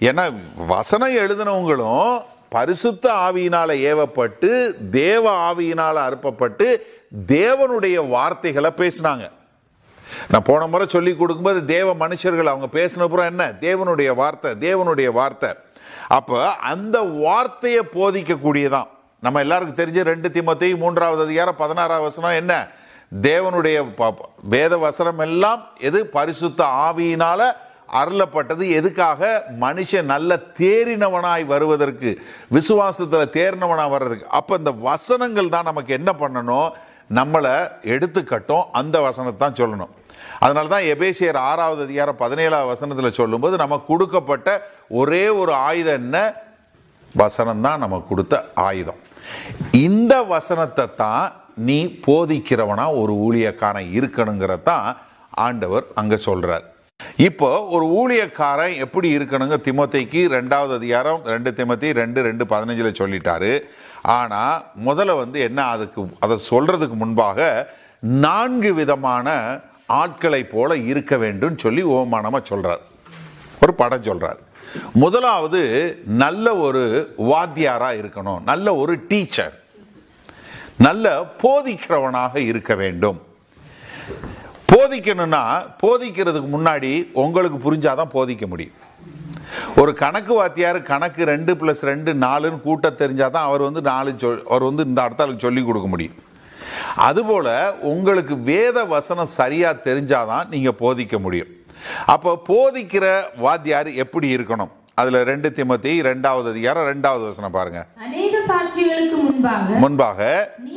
ஏன்னா வசனம் எழுதினவங்களும் பரிசுத்த ஆவியினால ஏவப்பட்டு தேவ ஆவியினால அனுப்பப்பட்டு தேவனுடைய வார்த்தைகளை பேசினாங்க. நான் போன முறை சொல்லி கொடுக்கும்போது தேவ மனுஷர்கள் அவங்க பேசினப்புறம் என்ன, தேவனுடைய வார்த்தை, தேவனுடைய வார்த்தை. அப்போ அந்த வார்த்தையை போதிக்கக்கூடியதான். நம்ம எல்லாருக்கும் தெரிஞ்ச 2 தீமோத்தேயு 3:16 என்ன, தேவனுடைய வேத வசனம் எல்லாம் எது, பரிசுத்த ஆவியினால அருளப்பட்டது. எதுக்காக? மனுஷன் நல்ல தேறினவனாய் வருவதற்கு, விசுவாசத்தில் தேறினவனாய் வர்றதுக்கு. அப்போ இந்த வசனங்கள் தான் நமக்கு என்ன பண்ணணும், நம்மளை எடுத்துக்கட்டும், அந்த வசனத்தை தான் சொல்லணும். அதனால தான் எபேசியர் 6:17 சொல்லும்போது நமக்கு கொடுக்கப்பட்ட ஒரே ஒரு ஆயுதம் என்ன, வசனம் தான் நமக்கு கொடுத்த ஆயுதம். இந்த வசனத்தை தான் நீ போதிக்கிறவனா ஒரு ஊழியக்காரன் இருக்கணுங்கிறதான் ஆண்டவர் அங்க சொல்றார். இப்போ ஒரு ஊழியக்காரன் எப்படி இருக்கணுங்க, தீமோத்தேயுக்கு 2 தீமோத்தேயு 2:2-15 சொல்லிட்டாரு. ஆனா முதல்ல என்ன, அதை சொல்றதுக்கு முன்பாக 4 விதமான ஆட்களை போல இருக்க வேண்டும் சொல்லி ஓமானமா சொல்றார், ஒரு படம் சொல்றார். முதலாவது நல்ல ஒரு வாத்தியாரா இருக்கணும், நல்ல ஒரு டீச்சர், நல்ல போதிக்கிறவனாக இருக்க வேண்டும். போதிக்கணும்னா போதிக்கிறதுக்கு முன்னாடி உங்களுக்கு புரிஞ்சாதான் போதிக்க முடியும். ஒரு கணக்கு வாத்தியார் கணக்கு 2+2 4 கூட்ட தெரிஞ்சாதான் அவர் 4 அவர் இந்த அடுத்தாளுக்கு சொல்லி கொடுக்க முடியும். அதுபோல உங்களுக்கு வேத வசனம் சரியா தெரிஞ்சாதான் நீங்க போதிக்க முடியும். அப்ப போதிக்கிற வாத்தியார் எப்படி இருக்கணும், அதுல 2 தீமோத்தேயு 2:2 பாருங்க. அநேக சாட்சிகளுக்கு முன்பாக நீ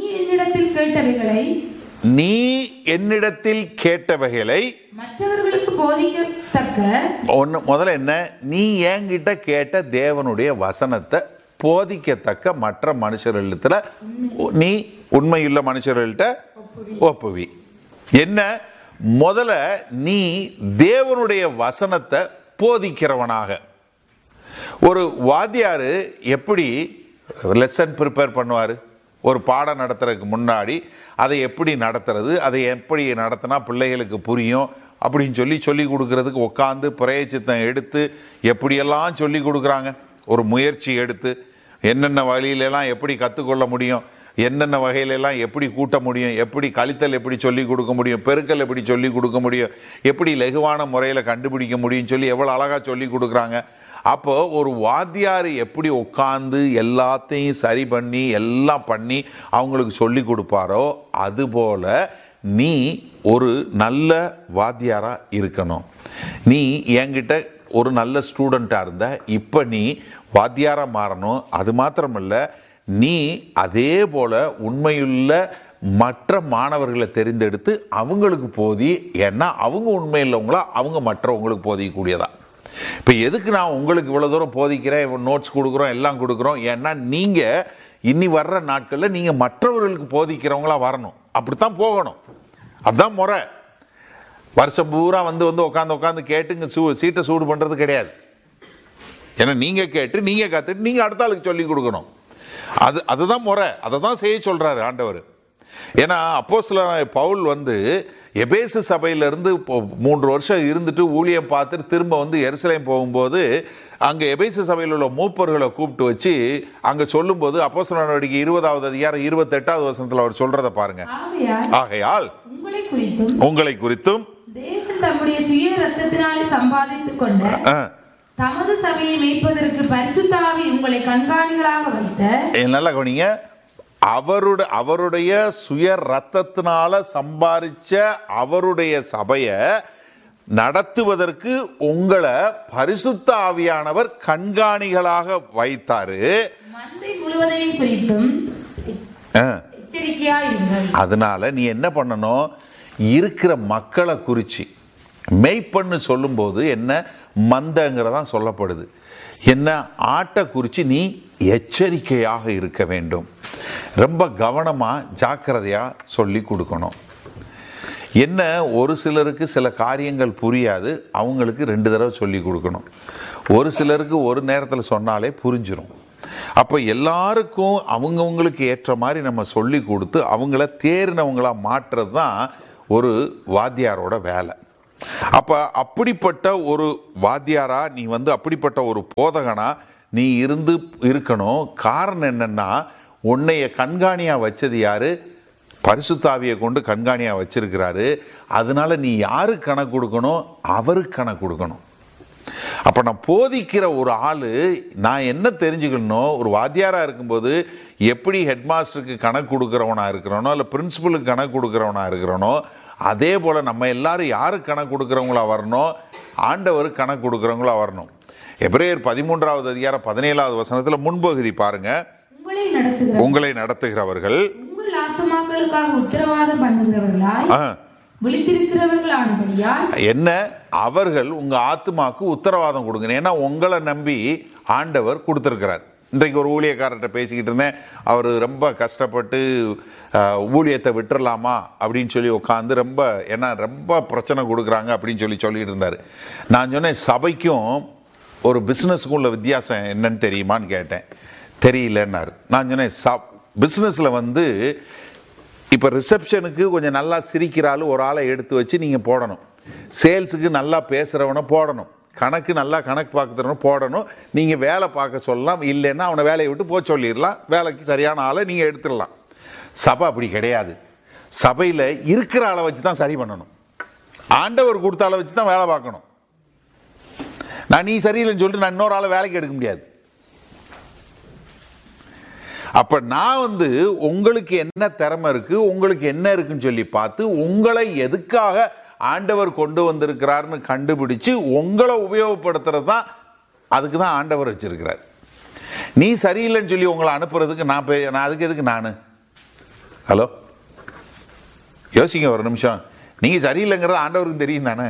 என்னிடத்தில் கேட்டவைகளை மற்றவர்களுக்கு போதிக்கத்தக்க, முதல்ல என்ன, நீ என்கிட்ட கேட்ட தேவனுடைய வசனத்தை போதிக்கத்தக்க மற்ற மனுஷர்களிடத்துல நீ உண்மையுள்ள மனுஷர்கள்ட்ட ஒப்புவி. என்ன, முதல்ல நீ தேவனுடைய வசனத்தை போதிக்கிறவனாக. ஒரு வாத்தியாரு எப்படி லெசன் ப்ரிப்பேர் பண்ணுவார், ஒரு பாடம் நடத்துறதுக்கு முன்னாடி அதை எப்படி நடத்துறது, அதை எப்படி நடத்தினா பிள்ளைகளுக்கு புரியும் அப்படின்னு சொல்லி கொடுக்கறதுக்கு உட்காந்து பிரயச்சித்தம் எடுத்து எப்படியெல்லாம் சொல்லி கொடுக்குறாங்க. ஒரு முயற்சி எடுத்து என்னென்ன வகையிலெல்லாம் எப்படி கற்றுக்கொள்ள முடியும், என்னென்ன வகையிலெல்லாம் எப்படி கூட்ட முடியும், எப்படி கழித்தல் எப்படி சொல்லி கொடுக்க முடியும், பெருக்கல் எப்படி சொல்லி கொடுக்க முடியும், எப்படி லகுவான முறையில் கண்டுபிடிக்க முடியும்னு சொல்லி எவ்வளோ அழகாக சொல்லி கொடுக்குறாங்க. அப்போ ஒரு வாத்தியார் எப்படி உட்காந்து எல்லாத்தையும் சரி பண்ணி எல்லாம் பண்ணி அவங்களுக்கு சொல்லி கொடுப்பாரோ அதுபோல நீ ஒரு நல்ல வாத்தியாராக இருக்கணும். நீ என்கிட்ட ஒரு நல்ல ஸ்டூடெண்ட்டாக இருந்த, இப்போ நீ வாத்தியாராக மாறணும். அது மாத்திரமல்ல, நீ அதே போல உண்மையுள்ள மற்ற மாணவர்களை தெரிந்தெடுத்து அவங்களுக்கு போதி. ஏன்னா அவங்க உண்மையுள்ளவங்களா, அவங்க மற்றவங்களுக்கு போதிக்கக்கூடியதா. இப்போ எதுக்கு நான் உங்களுக்கு இவ்வளோ தூரம் போதிக்கிறேன், நோட்ஸ் கொடுக்குறோம், எல்லாம் கொடுக்குறோம், ஏன்னா நீங்கள் இனி வர்ற நாட்களில் நீங்கள் மற்றவர்களுக்கு போதிக்கிறவங்களா வரணும். அப்படித்தான் போகணும், அதுதான் முறை. வருஷம் பூரா வந்து உட்காந்து கேட்டுங்க சீட்டை சூடு பண்ணுறது கிடையாது. ஏன்னா நீங்கள் கேட்டு நீங்கள் கற்றுட்டு நீங்கள் அடுத்த ஆளுக்கு சொல்லி கொடுக்கணும். அதுதான் முறை, அதை தான் செய்ய சொல்கிறாரு ஆண்டவர். ஏன்னா அப்போஸ்தலனாகிய பவுல் எபேசு சபையிலிருந்து 3 வருஷம் இருந்துட்டு ஊழியம் பார்த்துட்டு திரும்ப எருசலேம் போகும்போது அங்கே எபேசு சபையில் உள்ள மூப்பர்களை கூப்பிட்டு வச்சு அங்கே சொல்லும்போது அப்போஸ்தலர் நடவடிக்கை 20:28 அவர் சொல்றதை பாருங்க. ஆகையால் உங்களை குறித்தும் தேவன் தம்முடைய சுய இரத்தத்தினாலே சம்பாதித்துக் கொண்ட தமது சபையை மேய்ப்பதற்கு பரிசுத்த ஆவி உங்களை கண்காணிகளாக வைத்த, நல்லா கவனிங்க, அவருடைய சுய ரத்தத்தினால சம்பாதிச்ச அவருடைய சபையை நடத்துவதற்கு உங்களை பரிசுத்த ஆவியானவர் கண்காணிகளாக வைத்தாரு. மந்தை முழுவதையும் குறித்தும் எச்சரிக்கையா இருங்கள். அதனால நீ என்ன பண்ணணும், இருக்கிற மக்களை குறிச்சு மெய்ப்பண்ணு சொல்லும்போது என்ன, மந்தங்கிறதான் சொல்லப்படுது. என்ன, ஆட்டை குறித்து நீ எச்சரிக்கையாக இருக்க வேண்டும். ரொம்ப கவனமாக ஜாக்கிரதையாக சொல்லி கொடுக்கணும். என்ன, ஒரு சிலருக்கு சில காரியங்கள் புரியாது, அவங்களுக்கு 2 தடவை சொல்லி கொடுக்கணும். ஒரு சிலருக்கு ஒரு நேரத்தில் சொன்னாலே புரிஞ்சிடும். அப்போ எல்லாருக்கும் அவங்கவுங்களுக்கு ஏற்ற மாதிரி நம்ம சொல்லி கொடுத்து அவங்கள தேர்னவங்களாக மாற்றுறது தான் ஒரு வாத்தியாரோட வேலை. அப்ப அப்படிப்பட்ட ஒரு வாத்தியாரா நீ அப்படிப்பட்ட ஒரு போதகனா நீ இருக்கணும். காரணம் என்னன்னா, உன்னைய கண்காணியா வச்சது யாரு? பரிசுத்தாவியை கொண்டு கண்காணியா வச்சிருக்கிறாரு. அதனால நீ யாருக்கு கணக்கு கொடுக்கணும்? அவருக்கு கணக்கு கொடுக்கணும். அப்ப நான் போதிக்கிற ஒரு ஆளு நான் என்ன தெரிஞ்சுக்கணும்? ஒரு வாத்தியாரா இருக்கும்போது எப்படி ஹெட் மாஸ்டருக்கு கணக்கு கொடுக்கிறவனா இருக்கிறானோ, இல்ல பிரின்சிபலுக்கு கணக்கு கொடுக்கிறவனா இருக்கிறானோ, அதே போல நம்ம எல்லாரும் யாருக்கு கணக்கு கொடுக்கிறவங்களா வரணும்? ஆண்டவருக்கு கணக்கு கொடுக்கிறவங்களா வரணும். எபிரேயர் 13வது அதிகாரம் 17வது வசனத்துல முன்பகுதி பாருங்க. உங்களை நடத்துகிறவர்கள் உங்கள் ஆத்துமாக்களுக்காக உத்தரவாதம் பண்ணுகிறவர்களாய் விழித்திருக்கிறவர்களானபடியால் என்ன அவர்கள் உங்க ஆத்துமாக்கு உத்தரவாதம் கொடுங்க. ஏன்னா உங்களை நம்பி ஆண்டவர் கொடுத்திருக்கிறார். இன்றைக்கு ஒரு ஊழியக்காரர்கிட்ட பேசிக்கிட்டு இருந்தேன். அவர் ரொம்ப கஷ்டப்பட்டு ஊழியத்தை விட்டுறலாமா அப்படின்னு சொல்லி உட்காந்து ரொம்ப பிரச்சனை கொடுக்குறாங்க அப்படின்னு சொல்லிட்டு இருந்தார். நான் சொன்னேன், சபைக்கும் ஒரு பிஸ்னஸுக்கும் உள்ள வித்தியாசம் என்னன்னு தெரியுமான்னு கேட்டேன். தெரியலன்னாரு. நான் சொன்னேன், பிஸ்னஸில் இப்போ ரிசப்ஷனுக்கு கொஞ்சம் நல்லா சிரிக்கிறாள் ஒரு ஆளை எடுத்து வச்சு நீங்கள் போடணும். சேல்ஸுக்கு நல்லா பேசுகிறவனை போடணும். நல்லா கணக்கு பார்க்குறவனை போடணும். நீங்கள் வேலை பார்க்க சொல்லலாம். இல்லைன்னா அவனை வேலையை விட்டு போக சொல்லிடலாம். வேலைக்கு சரியான ஆளை நீங்கள் எடுத்துடலாம். சபை அப்படி கிடையாது. சபையில் இருக்கிற ஆளை வச்சு தான் சரி பண்ணணும். ஆண்டவர் கொடுத்த ஆளை வச்சு தான் வேலை பார்க்கணும். நான் நீ சரியில்லைன்னு சொல்லிட்டு நான் இன்னொரு ஆளை வேலைக்கு எடுக்க முடியாது. அப்ப நான் உங்களுக்கு என்ன திறமை இருக்கு, உங்களுக்கு என்ன இருக்குன்னு சொல்லி பார்த்து உங்களை எதுக்காக ஆண்டவர் கொண்டு வந்திருக்கிறார்னு கண்டுபிடிச்சு உங்களை உபயோகப்படுத்துறது தான், அதுக்கு தான் ஆண்டவர் வச்சிருக்கிறார். நீ சரியில்லைன்னு சொல்லி உங்களை அனுப்புறதுக்கு நான் அதுக்கு எதுக்கு நான்? ஹலோ, யோசிங்க ஒரு நிமிஷம். நீங்க சரியில்லைங்கிறது ஆண்டவருக்கு தெரியும் தானே?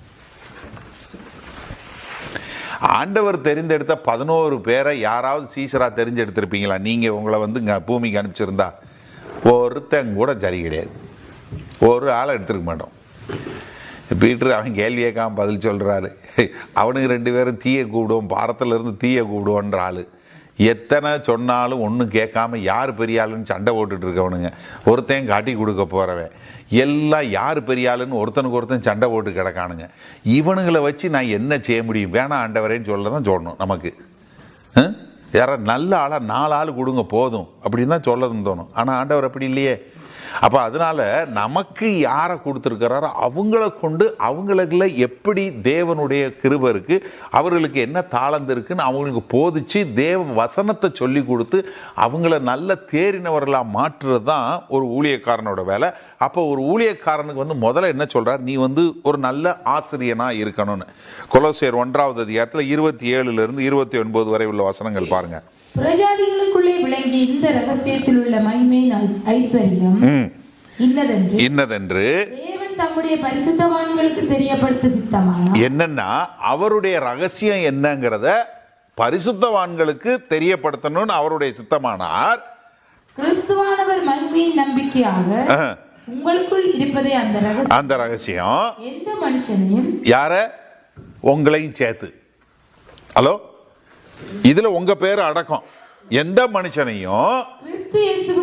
ஆண்டவர் தெரிந்தெடுத்த 11 பேரை யாராவது சீசரா தெரிஞ்செடுத்திருப்பீங்களா? நீங்க உங்களை பூமிக்கு அனுப்பிச்சிருந்தா ஒருத்தன் கூட சரி கிடையாது. ஒரு ஆளை எடுத்துருக்க மாட்டோம். பீட்டர் அவன் கேள்வி கேட்காம பதில் சொல்றாரு. அவனுக்கு 2 பேரும் தீய கூப்பிடுவோம், பாரத்துல இருந்து தீய கூப்பிடுவோன்ற ஆளு. எத்தனை சொன்னாலும் ஒன்றும் கேட்காம யார் பெரிய ஆளுன்னு சண்டை போட்டுட்டு இருக்கவனுங்க. ஒருத்தன் காட்டி கொடுக்க போறவன் எல்லாம் யார் பெரிய ஆளுன்னு ஒருத்தனுக்கு ஒருத்தன் சண்டை போட்டு கிடக்கானுங்க. இவனுங்களை வச்சு நான் என்ன செய்ய முடியும்? வேணாம் ஆண்டவரேன்னு சொல்லதான் சொல்லணும். நமக்கு யாரா நல்ல ஆளா 4 ஆள் கொடுங்க போதும் அப்படின்னு தான் சொல்லதுன்னு தோணும். ஆனால் ஆண்டவர் அப்படி இல்லையே. அப்போ அதனால நமக்கு யாரை கொடுத்துருக்கிறாரோ அவங்கள கொண்டு அவங்களுக்குள்ள எப்படி தேவனுடைய கிருபை இருக்கு, அவர்களுக்கு என்ன தாளந்து இருக்குன்னு அவங்களுக்கு போதிச்சு தேவ வசனத்தை சொல்லி கொடுத்து அவங்கள நல்ல தேறினவர்களாக மாற்றுறது தான் ஒரு ஊழியக்காரனோட வேலை. அப்போ ஒரு ஊழியக்காரனுக்கு முதல்ல என்ன சொல்றார்? நீ ஒரு நல்ல ஆசிரியனா இருக்கணும்னு. கொலோசியர் 1வது அதிகாரத்தில் 27 இருந்து 29 வரை உள்ள வசனங்கள் பாருங்க. புறஜாதிகளுக்குள்ளே விளங்கி இந்த ரகசியத்தில் உள்ள மகிமையின் ஐஸ்வர்யம் இன்னதென்று தேவன் தம்முடைய பரிசுத்தவான்களுக்கு தெரியப்படுத்த சித்தமானார். என்னன்னா அவருடைய ரகசியம் என்னங்கிறத பரிசுத்தவான்களுக்கு தெரியப்படுத்தணும்னு அவருடைய சித்தமானார். கிறிஸ்துவானவர் மகிமையின் நம்பிக்கையாக உங்களுக்குள் இருப்பதே அந்த ரகசியம். எந்த மனுஷனையும் யார உங்களையும் சேர்த்து, ஹலோ, இதுல உங்க பேர் அடக்கம். எந்த மனுஷனையும் கிறிஸ்து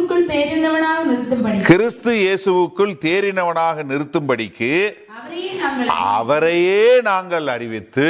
இயேசுவுக்குள் தேறினவனாக நிறுத்தும்படிக்கு அவரையே நாங்கள் அறிவித்து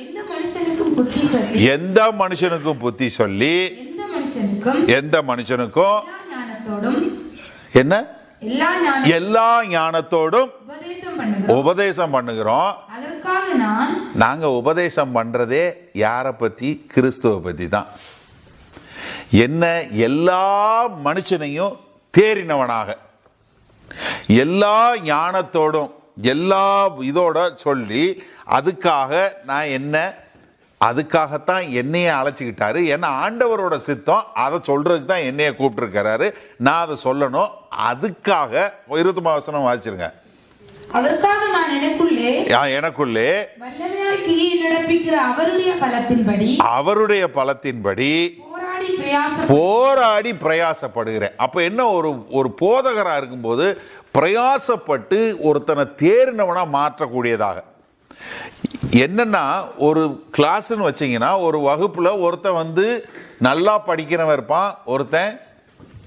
எந்த மனுஷனுக்கும் புத்தி சொல்லி எந்த மனுஷனுக்கும் என்ன எல்லா ஞானத்தோடும் உபதேசம் பண்ணுகிறோம். நாங்க உபதேசம் பண்றதே யாரை பத்தி? கிறிஸ்துவை பத்தி தான். என்ன? எல்லா மனுஷனையும் தேறினவனாக எல்லா ஞானத்தோடும் எல்லா இதோட சொல்லி, அதுக்காக நான் என்ன, அதுக்காகத்தான் என்னைய அழைச்சிக்கிட்டாரு. ஏன்னா ஆண்டவரோட சித்தம் அதை சொல்றதுக்கு தான் என்னைய கூப்பிட்டுருக்கிறாரு. நான் அதை சொல்லணும். அதுக்காக 29 வசனம் வாசிச்சிருங்க. அதற்காக நான் எனக்குள்ளே வல்லமையாய் கிரியை நடப்பிக்கிற அவருடைய பலத்தின்படி போராடி பிரயாசப்படுகிறேன். அப்ப என்ன, ஒரு போதகரா இருக்கும்போது பிரயாசப்பட்டு ஒருத்தனை தேறினவனா மாற்றக்கூடியதாக. என்னன்னா, ஒரு கிளாஸ்ன்னு வச்சீங்கன்னா ஒரு வகுப்புல ஒருத்தன் நல்லா படிக்கிறவன் இருப்பான், ஒருத்தன்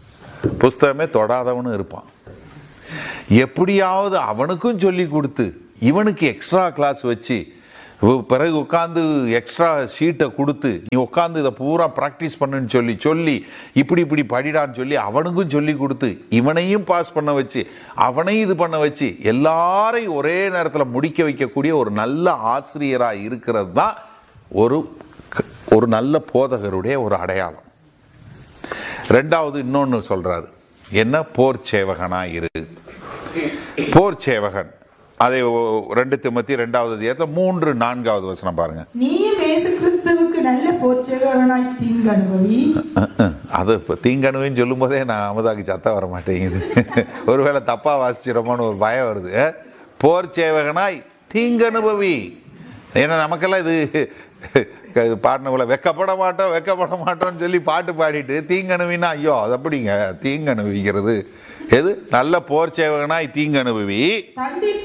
புஸ்தகமே தொடாதவனும் இருப்பான். எப்படியாவது அவனுக்கும் சொல்லி கொடுத்து இவனுக்கு எக்ஸ்ட்ரா கிளாஸ் வச்சு பிறகு உட்காந்து எக்ஸ்ட்ரா ஷீட்டை கொடுத்து நீ உட்காந்து இதை பூரா ப்ராக்டிஸ் பண்ணுன்னு சொல்லி இப்படி படிடான்னு சொல்லி அவனுக்கும் சொல்லி கொடுத்து இவனையும் பாஸ் பண்ண வச்சு அவனையும் இது பண்ண வச்சு எல்லாரையும் ஒரே நேரத்தில் முடிக்க வைக்கக்கூடிய ஒரு நல்ல ஆசிரியராக இருக்கிறது தான் ஒரு நல்ல போதகருடைய ஒரு அடையாளம். ரெண்டாவது இன்னொன்று சொல்றாரு, என்ன? போர் சேவகனாக இரு. போர் சேவகன், அதை 2 தீமோத்தேயு 2வது அதிகாரத்தில் 3-4வது வசனம் பாருங்க. நீயும் இயேசு கிறிஸ்துவுக்கு நல்ல போர்ச்சேவகனாய் தீங்கனுபவி. அது இப்போ தீங்கணுவின்னு சொல்லும் போதே நான் அமுதாக்கு சத்தம் வர மாட்டேங்குது. ஒருவேளை தப்பா வாசிச்சிரோமோன்னு ஒரு பயம் வருது. போர் சேவகனாய் தீங்கனுபவி. ஏன்னா நமக்கெல்லாம் இது பாடின போல வெக்கப்பட மாட்டோம்னு சொல்லி பாட்டு பாடிட்டு தீங்கணுவின்னா ஐயோ அது அப்படிங்க. தீங்கணுவிக்கிறது எது? நல்ல போர் சேவகனாய் தீங்கனுபவி. தண்டில்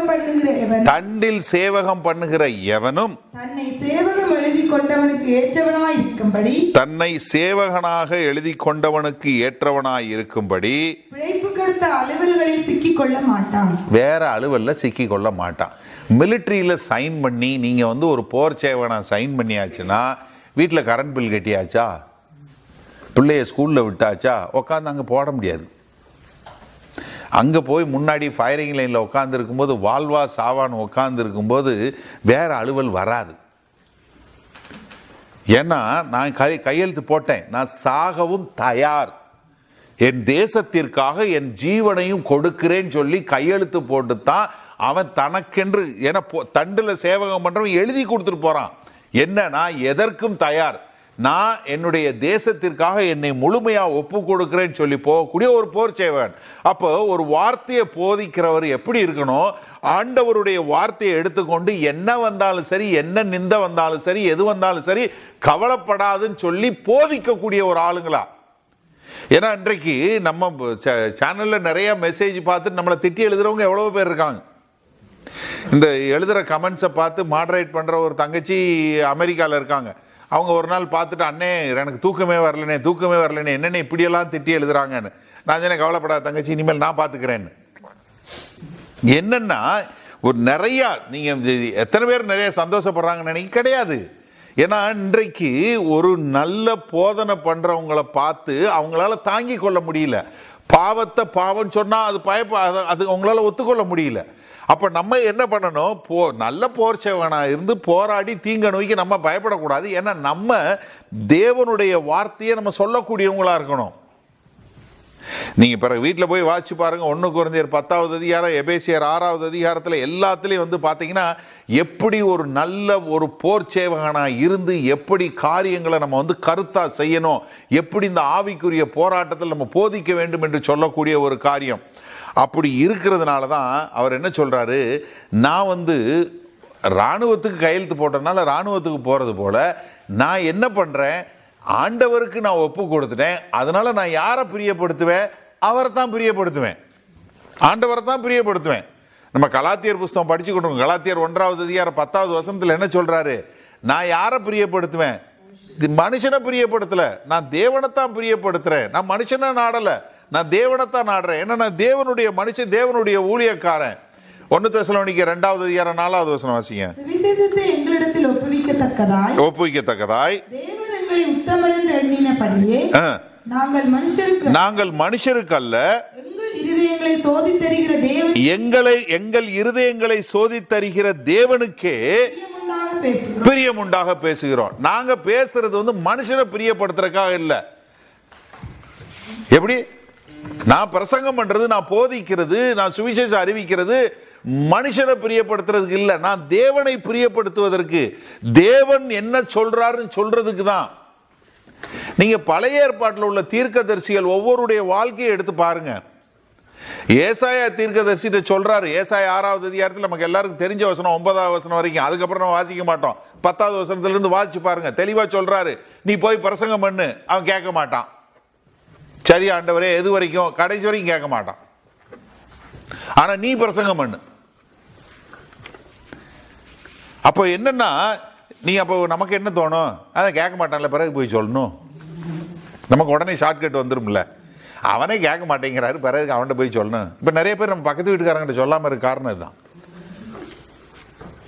சேவகம் பண்ணுகிற எவனும் தன்னை சேவகனாக எழுதி கொண்டவனுக்கு ஏற்றவனாய் இருக்கும்படி அலுவல்களில் சிக்கிக் கொள்ள மாட்டான். வேற அலுவல்ல சிக்கிக் கொள்ள மாட்டான். மிலிட்டரியில சைன் பண்ணி நீங்க ஒரு போர் சேவகனா சைன் பண்ணியாச்சுன்னா வீட்டில் கரண்ட் பில் கட்டியாச்சா, பிள்ளைய ஸ்கூல்ல விட்டாச்சா, உட்காந்து அங்க போட முடியாது. அங்க போய் முன்னாடி ஃபயரிங் லைன்ல உட்கார்ந்து இருக்கும்போது வாழ்வா சாவான்னு உட்கார்ந்து இருக்கும்போது வேற அலுவல் வராது. ஏன்னா நான் கையெழுத்து போட்டேன், நான் சாகவும் தயார், என் தேசத்திற்காக என் ஜீவனையும் கொடுக்கிறேன்னு சொல்லி கையெழுத்து போட்டுத்தான் அவன் தனக்கென்று ஏன்னா தண்டுல சேவகம் பண்றவன் எழுதி கொடுத்துட்டு போறான். என்ன? நான் எதற்கும் தயார், நான் என்னுடைய தேசத்திற்காக என்னை முழுமையா ஒப்பு கொடுக்கிறேன்னு சொல்லி போகக்கூடிய ஒரு போர் சேவகன். அப்போ ஒரு வார்த்தையை போதிக்கிறவர் எப்படி இருக்கணும்? ஆண்டவருடைய வார்த்தையை எடுத்துக்கொண்டு என்ன வந்தாலும் சரி, என்ன நிந்த வந்தாலும் சரி, எது வந்தாலும் சரி கவலைப்படாதுன்னு சொல்லி போதிக்கக்கூடிய ஒரு ஆளுங்களா. ஏன்னா இன்றைக்கு நம்ம சேனல்ல நிறைய மெசேஜ் பார்த்து நம்மளை திட்டி எழுதுறவங்க எவ்வளவு பேர் இருக்காங்க. இந்த எழுதுற கமெண்ட்ஸை பார்த்து மாடரேட் பண்ற ஒரு தங்கச்சி அமெரிக்கால இருக்காங்க. அவங்க ஒரு நாள் பார்த்துட்டு, அண்ணே எனக்கு தூக்கமே வரலனே என்னென்ன இப்படியெல்லாம் திட்டி எழுதுறாங்கன்னு. நான் சொன்னேன், கவலைப்படாத தங்கச்சி, இனிமேல் நான் பார்த்துக்கிறேன்னு. என்னன்னா ஒரு நிறைய நீங்க எத்தனை பேர் நிறைய சந்தோஷப்படுறாங்கன்னு நினைக்க கிடையாது. ஏன்னா இன்றைக்கு ஒரு நல்ல போதனை பண்றவங்களை பார்த்து அவங்களால தாங்கி கொள்ள முடியல. பாவத்தை பாவம் சொன்னா அது அவங்களால ஒத்துக்கொள்ள முடியல. அப்ப நம்ம என்ன பண்ணணும்? நல்ல போர் சேவகனா இருந்து போராடி தீங்க நோய்க்கு நம்ம பயப்படக்கூடாது. ஏன்னா நம்ம தேவனுடைய வார்த்தையை நம்ம சொல்லக்கூடியவங்களா இருக்கணும். நீங்க பிறகு வீட்டுல போய் வாசிச்சு பாருங்க. 1 கொரிந்தியர் 10வது அதிகாரம், எபேசியர் 6வது அதிகாரத்துல எல்லாத்துலயும் பாத்தீங்கன்னா எப்படி ஒரு நல்ல ஒரு போர் சேவகனா இருந்து எப்படி காரியங்களை நம்ம கருத்தா செய்யணும், எப்படி இந்த ஆவிக்குரிய போராட்டத்தில் நம்ம போதிக்க வேண்டும் என்று சொல்லக்கூடிய ஒரு காரியம். அப்படி இருக்கிறதுனால தான் அவர் என்ன சொல்றாரு, நான் இராணுவத்துக்கு கையெழுத்து போட்டதுனால இராணுவத்துக்கு போறது போல நான் என்ன பண்றேன், ஆண்டவருக்கு நான் ஒப்பு கொடுத்துட்டேன், அதனால நான் யாரை பிரியப்படுத்துவேன்? அவரை தான் பிரியப்படுத்துவேன், ஆண்டவரை தான் பிரியப்படுத்துவேன். நம்ம கலாத்தியர் புஸ்தகம் படிச்சு கொடுங்க. கலாத்தியர் 1வது அதிகாரம் 10வது வசனத்துல என்ன சொல்றாரு? நான் யாரை பிரியப்படுத்துவேன்? மனுஷனை பிரியப்படுத்தல, நான் தேவனைத்தான் பிரியப்படுத்துறேன். நான் மனுஷனை நாடல, நான் தேவனைத்தான் நாடுறேன். ஏன்னா நான் தேவனுடைய மனுஷன், தேவனுடைய ஊழியக்காரன். 1 தெசலோனிக்கேயர் 2வது அதிகாரம் 4வது வசனம் வாசிங்க. சுவிசேஷத்தை எங்களிடத்தில் ஒப்புவிக்கத்தக்கதாய் தேவன் எங்களை உத்தமர் என்று எண்ணினபடியே நாங்கள் மனுஷருக்கு அல்ல, எங்கள் இருதயங்களை சோதித்தருகிற தேவனுக்கே பிரியமுண்டாக பேசுகிறோம். நாங்க பேசுறது மனுஷனை பிரியப்படுத்துறதுக்காக இல்ல. எப்படி? நான் பிரசங்கம் பண்றது, நான் போதிக்கிறது, நான் சுவிசேஷம் அறிவிக்கிறது மனுஷனை பிரியப்படுத்துறதுக்கு இல்ல, நான் தேவனை பிரியப்படுத்துவதற்கு, தேவன் என்ன சொல்றாருன்னு சொல்றதுக்கு தான். நீங்க பழைய ஏற்பாட்டில் உள்ள தீர்க்கதரிசிகள் ஒவ்வொருடைய வாழ்க்கையை எடுத்து பாருங்க. ஏசாயா தீர்க்கதரிசிட்ட சொல்றாரு, ஏசாயா 6வது அதிகாரத்தில் நமக்கு எல்லாருக்கும் தெரிஞ்ச வசனம் 9வது வசனம் வரைக்கும், அதுக்கப்புறம் நம்ம வாசிக்க மாட்டோம். 10வது வசனத்துல இருந்து வாசிச்சு பாருங்க. தெளிவா சொல்றாரு, நீ போய் பிரசங்கம் பண்ணு. அவன் கேட்க மாட்டான். சரி ஆண்டவரே, எது வரைக்கும்? கடைசி வரைக்கும் கேட்க மாட்டான். ஆனா நீ பிரசங்கம் பண்ணு. அப்போ என்னன்னா, நீ அப்போ நமக்கு என்ன தோணும்? அதான் கேட்க மாட்டான்ல, பிறகு போய் சொல்லணும். நமக்கு உடனே ஷார்ட்கட் வந்துரும்ல. அவனே கேட்க மாட்டேங்கிறாரு, பிறகு அவன்கிட்ட போய் சொல்லணும். இப்ப நிறைய பேர் நம்ம பக்கத்து வீட்டுக்காரங்கிட்ட சொல்லாம இருக்க காரணம் இதுதான்.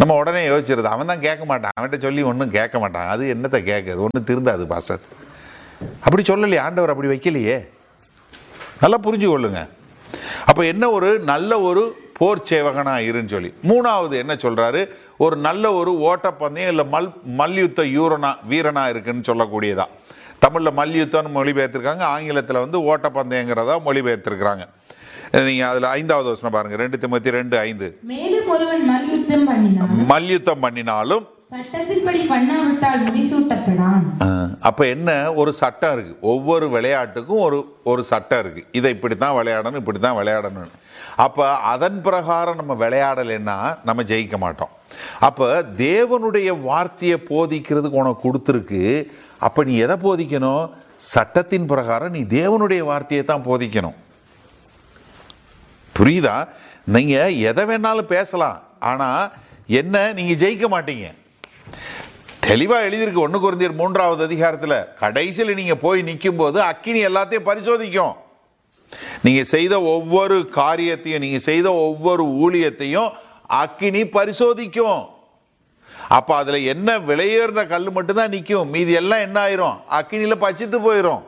நம்ம உடனே யோசிச்சிருது, அவன் தான் கேட்க மாட்டான், அவன்கிட்ட சொல்லி ஒன்றும் கேட்க மாட்டான், அது என்னத்தை கேட்குது, ஒன்றும் திருந்தாது பாஸ்டர். அப்படி சொல்லலையே ஆண்டவர், அப்படி வைக்கலையே. நல்லா புரிஞ்சு கொள்ளுங்க. அப்போ என்ன, ஒரு நல்ல ஒரு போர் சேவகனா இருன்னு சொல்லி. மூணாவது என்ன சொல்றாரு, ஒரு நல்ல ஒரு ஓட்டப்பந்தயம் இல்லை மல்யுத்த வீரனா இருக்குன்னு சொல்லக்கூடியதா. தமிழில் மல்யுத்தம்னு மொழிபெயர்த்திருக்காங்க, ஆங்கிலத்தில் ஓட்டப்பந்தயங்கிறதா மொழிபெயர்த்திருக்கிறாங்க. நீங்க அதுல 5வது வசனம் பாருங்க, 2 திமோத்தி 2:5. மேலும் ஒருவன் மல்யுத்தம் பண்ணினாலும் சட்டத்தின்படி பண்ணாவிட்டால் முடிசூட்டப்படான். அப்ப என்ன, ஒரு சட்டம் இருக்கு, ஒவ்வொரு விளையாட்டுக்கும் ஒரு சட்டம் இருக்கு, இதை இப்படித்தான் விளையாடணும், இப்படித்தான் விளையாடணும். அப்ப அதன் பிரகாரம் நம்ம விளையாடலைன்னா நம்ம ஜெயிக்க மாட்டோம். அப்ப தேவனுடைய வார்த்தையை போதிக்கிறதுக்கு உனக்கு கொடுத்துருக்கு. அப்ப நீ எதை போதிக்கணும், சட்டத்தின் பிரகாரம் நீ தேவனுடைய வார்த்தையை தான் போதிக்கணும். புரியுதா? நீங்க எதை வேணாலும் பேசலாம், ஆனா என்ன, நீங்க ஜெயிக்க மாட்டீங்க. தெளிவா எழுதியிருக்கு 1 கொரிந்தியர் 3வது அதிகாரத்துல, கடைசியில் நீங்க போய் நிற்கும் போது அக்கினி எல்லாத்தையும் பரிசோதிக்கும். நீங்க செய்த ஒவ்வொரு காரியத்தையும், நீங்க செய்த ஒவ்வொரு ஊழியத்தையும் அக்கினி பரிசோதிக்கும். அப்ப அதுல என்ன விலையேர்ந்த கல் மட்டும்தான் நிற்கும், மீதி எல்லாம் என்ன ஆயிரும், அக்கினியில பச்சித்து போயிரும்.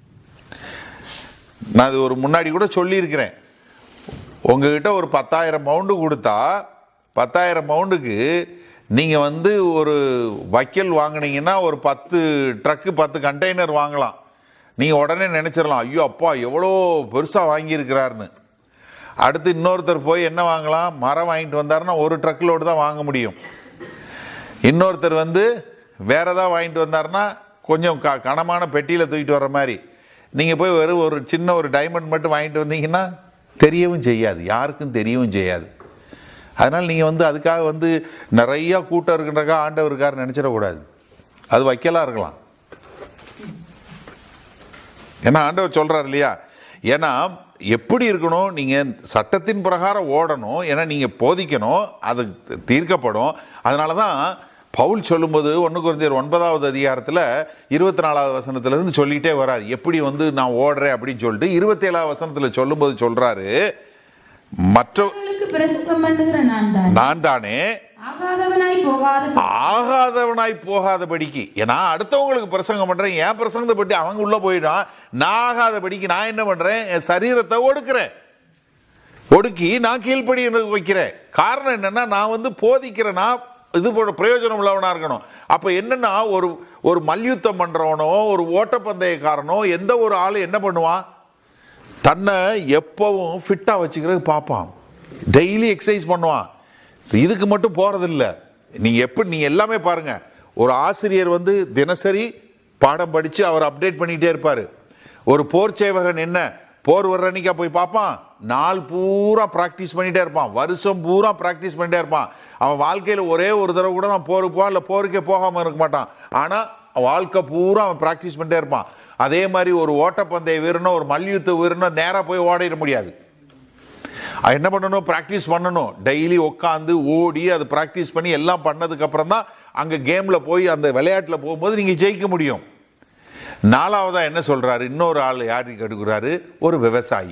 நான் அது ஒரு முன்னாடி கூட சொல்லி இருக்கிறேன். உங்ககிட்ட ஒரு 10,000 பவுண்டு கொடுத்தா 10,000 பவுண்டுக்கு நீங்க ஒரு வைக்கல் வாங்கினீங்கன்னா ஒரு 10 ட்ரக்கு 10 கண்டெய்னர் வாங்கலாம். நீங்க உடனே நினைச்சிடலாம், ஐயோ அப்பா எவ்வளோ பெருசா வாங்கியிருக்கிறாருன்னு. அடுத்து இன்னொருத்தர் போய் என்ன வாங்கலாம், மரம் வாங்கிட்டு வந்தாருன்னா ஒரு ட்ரக்லோடு தான் வாங்க முடியும். இன்னொருத்தர் வேற ஏதாவது வாங்கிட்டு வந்தாருன்னா கொஞ்சம் கனமான பெட்டியில தூக்கிட்டு வர்ற மாதிரி. நீங்க போய் வெறும் ஒரு சின்ன ஒரு டைமண்ட் மட்டும் வாங்கிட்டு வந்தீங்கன்னா தெரியவும் செய்யாது, யாருக்கும் தெரியவும் செய்யாது. அதனால நீங்க அதுக்காக நிறைய கூட்டம் இருக்குன்றக்கா ஆண்டவர் இருக்காரு நினைச்சிடக்கூடாது. அது வைக்கலாம் இருக்கலாம். ஏன்னா ஆண்டவர் சொல்றாரு இல்லையா, ஏன்னா எப்படி இருக்கணும், நீங்க சட்டத்தின் பிரகாரம் ஓடணும், ஏன்னா நீங்க போதிக்கணும், அது தீர்க்கப்படும். அதனாலதான் பவுல் சொல்லும்போது 1 கொரிந்தியர் 9வது அதிகாரத்துல 24வது வசனத்துல இருந்து சொல்லிட்டே வர்றாரு, எப்படி நான் ஓடுறேன் அப்படின்னு சொல்லிட்டு 27வது வசனத்துல சொல்லும்போது சொல்றாரு, மற்றவர்களுக்கு பிரசங்கம் பண்ணுகிற நான் தானே ஆகாதவனாய் போகாதபடிக்கு. ஏன்னா அடுத்தவங்களுக்கு பிரசங்கம் பண்றேன், என் பிரசங்கத்தை பற்றி அவங்க உள்ள போயிடான், நான் ஆகாதபடிக்கு நான் என்ன பண்றேன், என் சரீரத்தை ஒடுக்கி நான் கீழ்ப்படி வைக்கிறேன். காரணம் என்னன்னா, நான் போதிக்கிறேன்னா இது போல பிரயோஜனம் உள்ளவனா இருக்கணும். அப்ப என்னன்னா, ஒரு மல்யுத்தம் பண்றவனோ ஒரு ஓட்டப்பந்தயக்காரனோ எந்த ஒரு ஆளு என்ன பண்ணுவான், தன்னை எப்பவும் ஃபிட்டா வச்சுக்கிறது பார்ப்பான், டெய்லி எக்ஸசைஸ் பண்ணுவான். இதுக்கு மட்டும் போறதில்ல, நீங்க எல்லாமே பாருங்க. ஒரு ஆசிரியர் தினசரி பாடம் படிச்சு அவர் அப்டேட் பண்ணிட்டே இருப்பாரு. ஒரு போர் சேவகன் என்ன, போர் வர்ற அன்னைக்கா போய் பார்ப்பான், நாள் பூரா பிராக்டிஸ் பண்ணிட்டே இருப்பான், வருஷம் பூரா பிராக்டிஸ் பண்ணிட்டே இருப்பான். அவன் வாழ்க்கையில ஒரே ஒரு தடவை கூட தான் போருக்கு போவான், இல்ல போருக்கே போகாம இருக்க மாட்டான். ஆனா வாழ்க்கை பூரா அவன் பிராக்டிஸ் பண்ணிட்டே இருப்பான். அதே மாதிரி ஒரு ஓட்டப்பந்தய வீரனோ ஒரு மல்யுத்த வீரனோ நேரா போய் ஓடிட முடியாது. என்ன பண்ணணும், பிராக்டிஸ் பண்ணணும். டெய்லி உட்காந்து ஓடி அது பிராக்டிஸ் பண்ணி எல்லாம் பண்ணதுக்கு அப்புறம் தான் அங்க கேம்ல போய் அந்த விளையாட்டுல போகும்போது நீங்க ஜெயிக்க முடியும். 4வதா என்ன சொல்றாரு, இன்னொரு ஆள் யாருக்கு எடுக்கிறாரு, ஒரு விவசாயி.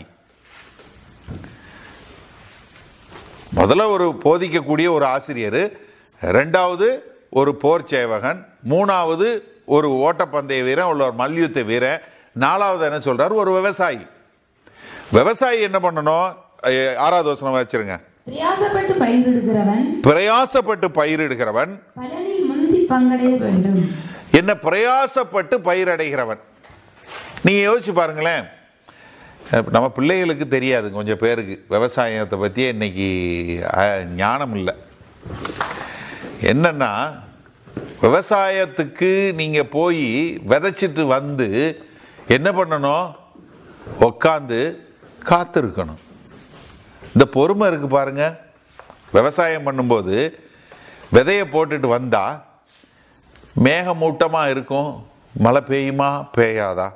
முதல்ல ஒரு போதிக்கக்கூடிய ஒரு ஆசிரியர், 2வது ஒரு போர் சேவகன், 3வது ஒரு ஓட்டப்பந்தய வீரன், உள்ள ஒரு மல்யுத்த வீரன், 4வது என்ன சொல்றாரு, ஒரு விவசாயி. விவசாயி என்ன பண்ணணும், 6வது வசனம் வச்சிருங்க. பிரயாசப்பட்டு பயிரிடுகிறவன் பலனில் முந்தி பங்கடைய வேண்டும். என்ன பிரயாசப்பட்டு பயிரடைகிறவன்? நீங்க யோசிச்சு பாருங்களேன். நம்ம பிள்ளைகளுக்கு தெரியாது, கொஞ்சம் பேருக்கு விவசாயத்தை பற்றியே இன்னைக்கு ஞானம் இல்லை. என்னன்னா, விவசாயத்துக்கு நீங்க போய் விதைச்சிட்டு என்ன பண்ணணும், உட்காந்து காத்திருக்கணும். இந்த பொறுமை இருக்கு பாருங்க. விவசாயம் பண்ணும்போது விதையை போட்டுட்டு வந்தா மேகமூட்டமா இருக்கும், மழை பெய்யுமா பெய்யாதா?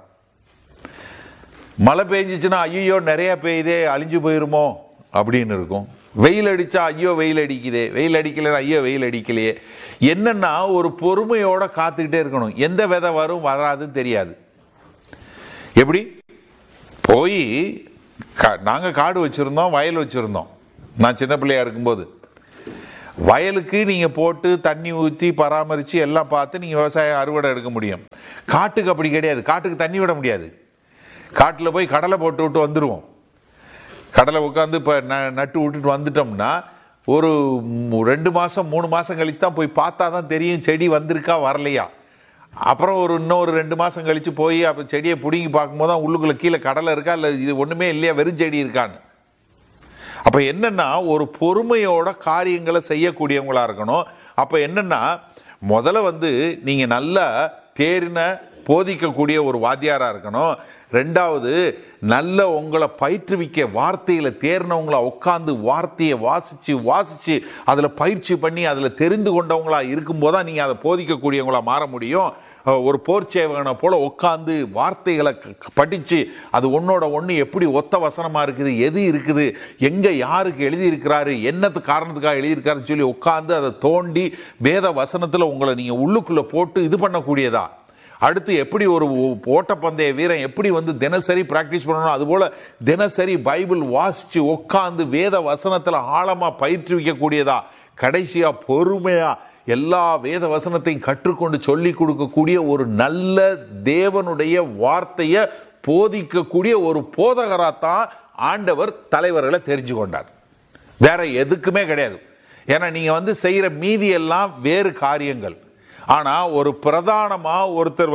மழை பெய்ஞ்சிச்சுன்னா ஐயோ நிறைய பெய்யுதே அழிஞ்சு போயிருமோ அப்படின்னு இருக்கும். வெயில் அடிச்சா ஐயோ வெயில் அடிக்குதே, வெயில் அடிக்கலைன்னா ஐயோ வெயில் அடிக்கலையே. என்னன்னா, ஒரு பொறுமையோட காத்துக்கிட்டே இருக்கணும். எந்த விதை வரும் வராதுன்னு தெரியாது. எப்படி போய் நாங்க காடு வச்சிருந்தோம், வயல் வச்சிருந்தோம். நான் சின்ன பிள்ளையா இருக்கும்போது வயலுக்கு நீங்க போட்டு தண்ணி ஊற்றி பராமரித்து எல்லாம் பார்த்து நீங்க விவசாயம் அறுவடை எடுக்க முடியும். காட்டுக்கு அப்படி கிடையாது. காட்டுக்கு தண்ணி விட முடியாது. காட்டில் போய் கடலை போட்டு விட்டு வந்துடுவோம். கடலை உட்காந்து இப்போ நட்டு விட்டுட்டு வந்துட்டோம்னா ஒரு 2 மாதம் 3 மாதம் கழிச்சு தான் போய் பார்த்தா தான் தெரியும் செடி வந்திருக்கா வரலையா. அப்புறம் இன்னொரு 2 மாதம் கழிச்சு போய் அப்போ செடியை பிடுங்கி பார்க்கும்போது தான் உள்ளுக்குள்ள கீழே கடலை இருக்கா இல்லை இது ஒன்றுமே இல்லையா வெறும் செடி இருக்கான்னு. அப்போ என்னன்னா ஒரு பொறுமையோட காரியங்களை செய்யக்கூடியவங்களா இருக்கணும். அப்போ என்னன்னா முதல்ல நீங்கள் நல்லா தேறின போதிக்கக்கூடிய ஒரு வாத்தியாரா இருக்கணும். 2வது நல்ல உங்களை பயிற்றுவிக்க வார்த்தையில் தேர்னவங்களா உட்காந்து வார்த்தையை வாசிச்சு அதில் பயிற்சி பண்ணி அதில் தெரிந்து கொண்டவங்களா இருக்கும்போது தான் நீங்கள் அதை போதிக்கக்கூடியவங்களா மாற முடியும். ஒரு போர்ச்சேவகனை போல உட்காந்து வார்த்தைகளை படித்து அது ஒன்னோட ஒன்று எப்படி ஒத்த வசனமாக இருக்குது, எது இருக்குது, எங்கே யாருக்கு எழுதியிருக்கிறாரு, என்னத்து காரணத்துக்காக எழுதியிருக்காருன்னு சொல்லி உட்காந்து அதை தோண்டி வேத வசனத்தில் உங்களை நீங்கள் உள்ளுக்குள்ளே போட்டு இது பண்ணக்கூடியதா. அடுத்து எப்படி ஒரு ஓட்டப்பந்தய வீரன் எப்படி தினசரி பிராக்டிஸ் பண்ணணும், அதுபோல் தினசரி பைபிள் வாசித்து உட்காந்து வேத வசனத்தில் ஆழமாக பயிற்றுவிக்கக்கூடியதா. கடைசியாக பொறுமையாக எல்லா வேத வசனத்தையும் கற்றுக்கொண்டு சொல்லி கொடுக்கக்கூடிய ஒரு நல்ல தேவனுடைய வார்த்தையை போதிக்கக்கூடிய ஒரு போதகராத்தான் ஆண்டவர் தலைவர்களை தெரிஞ்சு கொண்டார். வேற எதுக்குமே கிடையாது. ஏன்னா நீங்க செய்யற மீதி எல்லாம் வேறு காரியங்கள். ஆனா ஒரு பிரதானமா ஒருத்தர்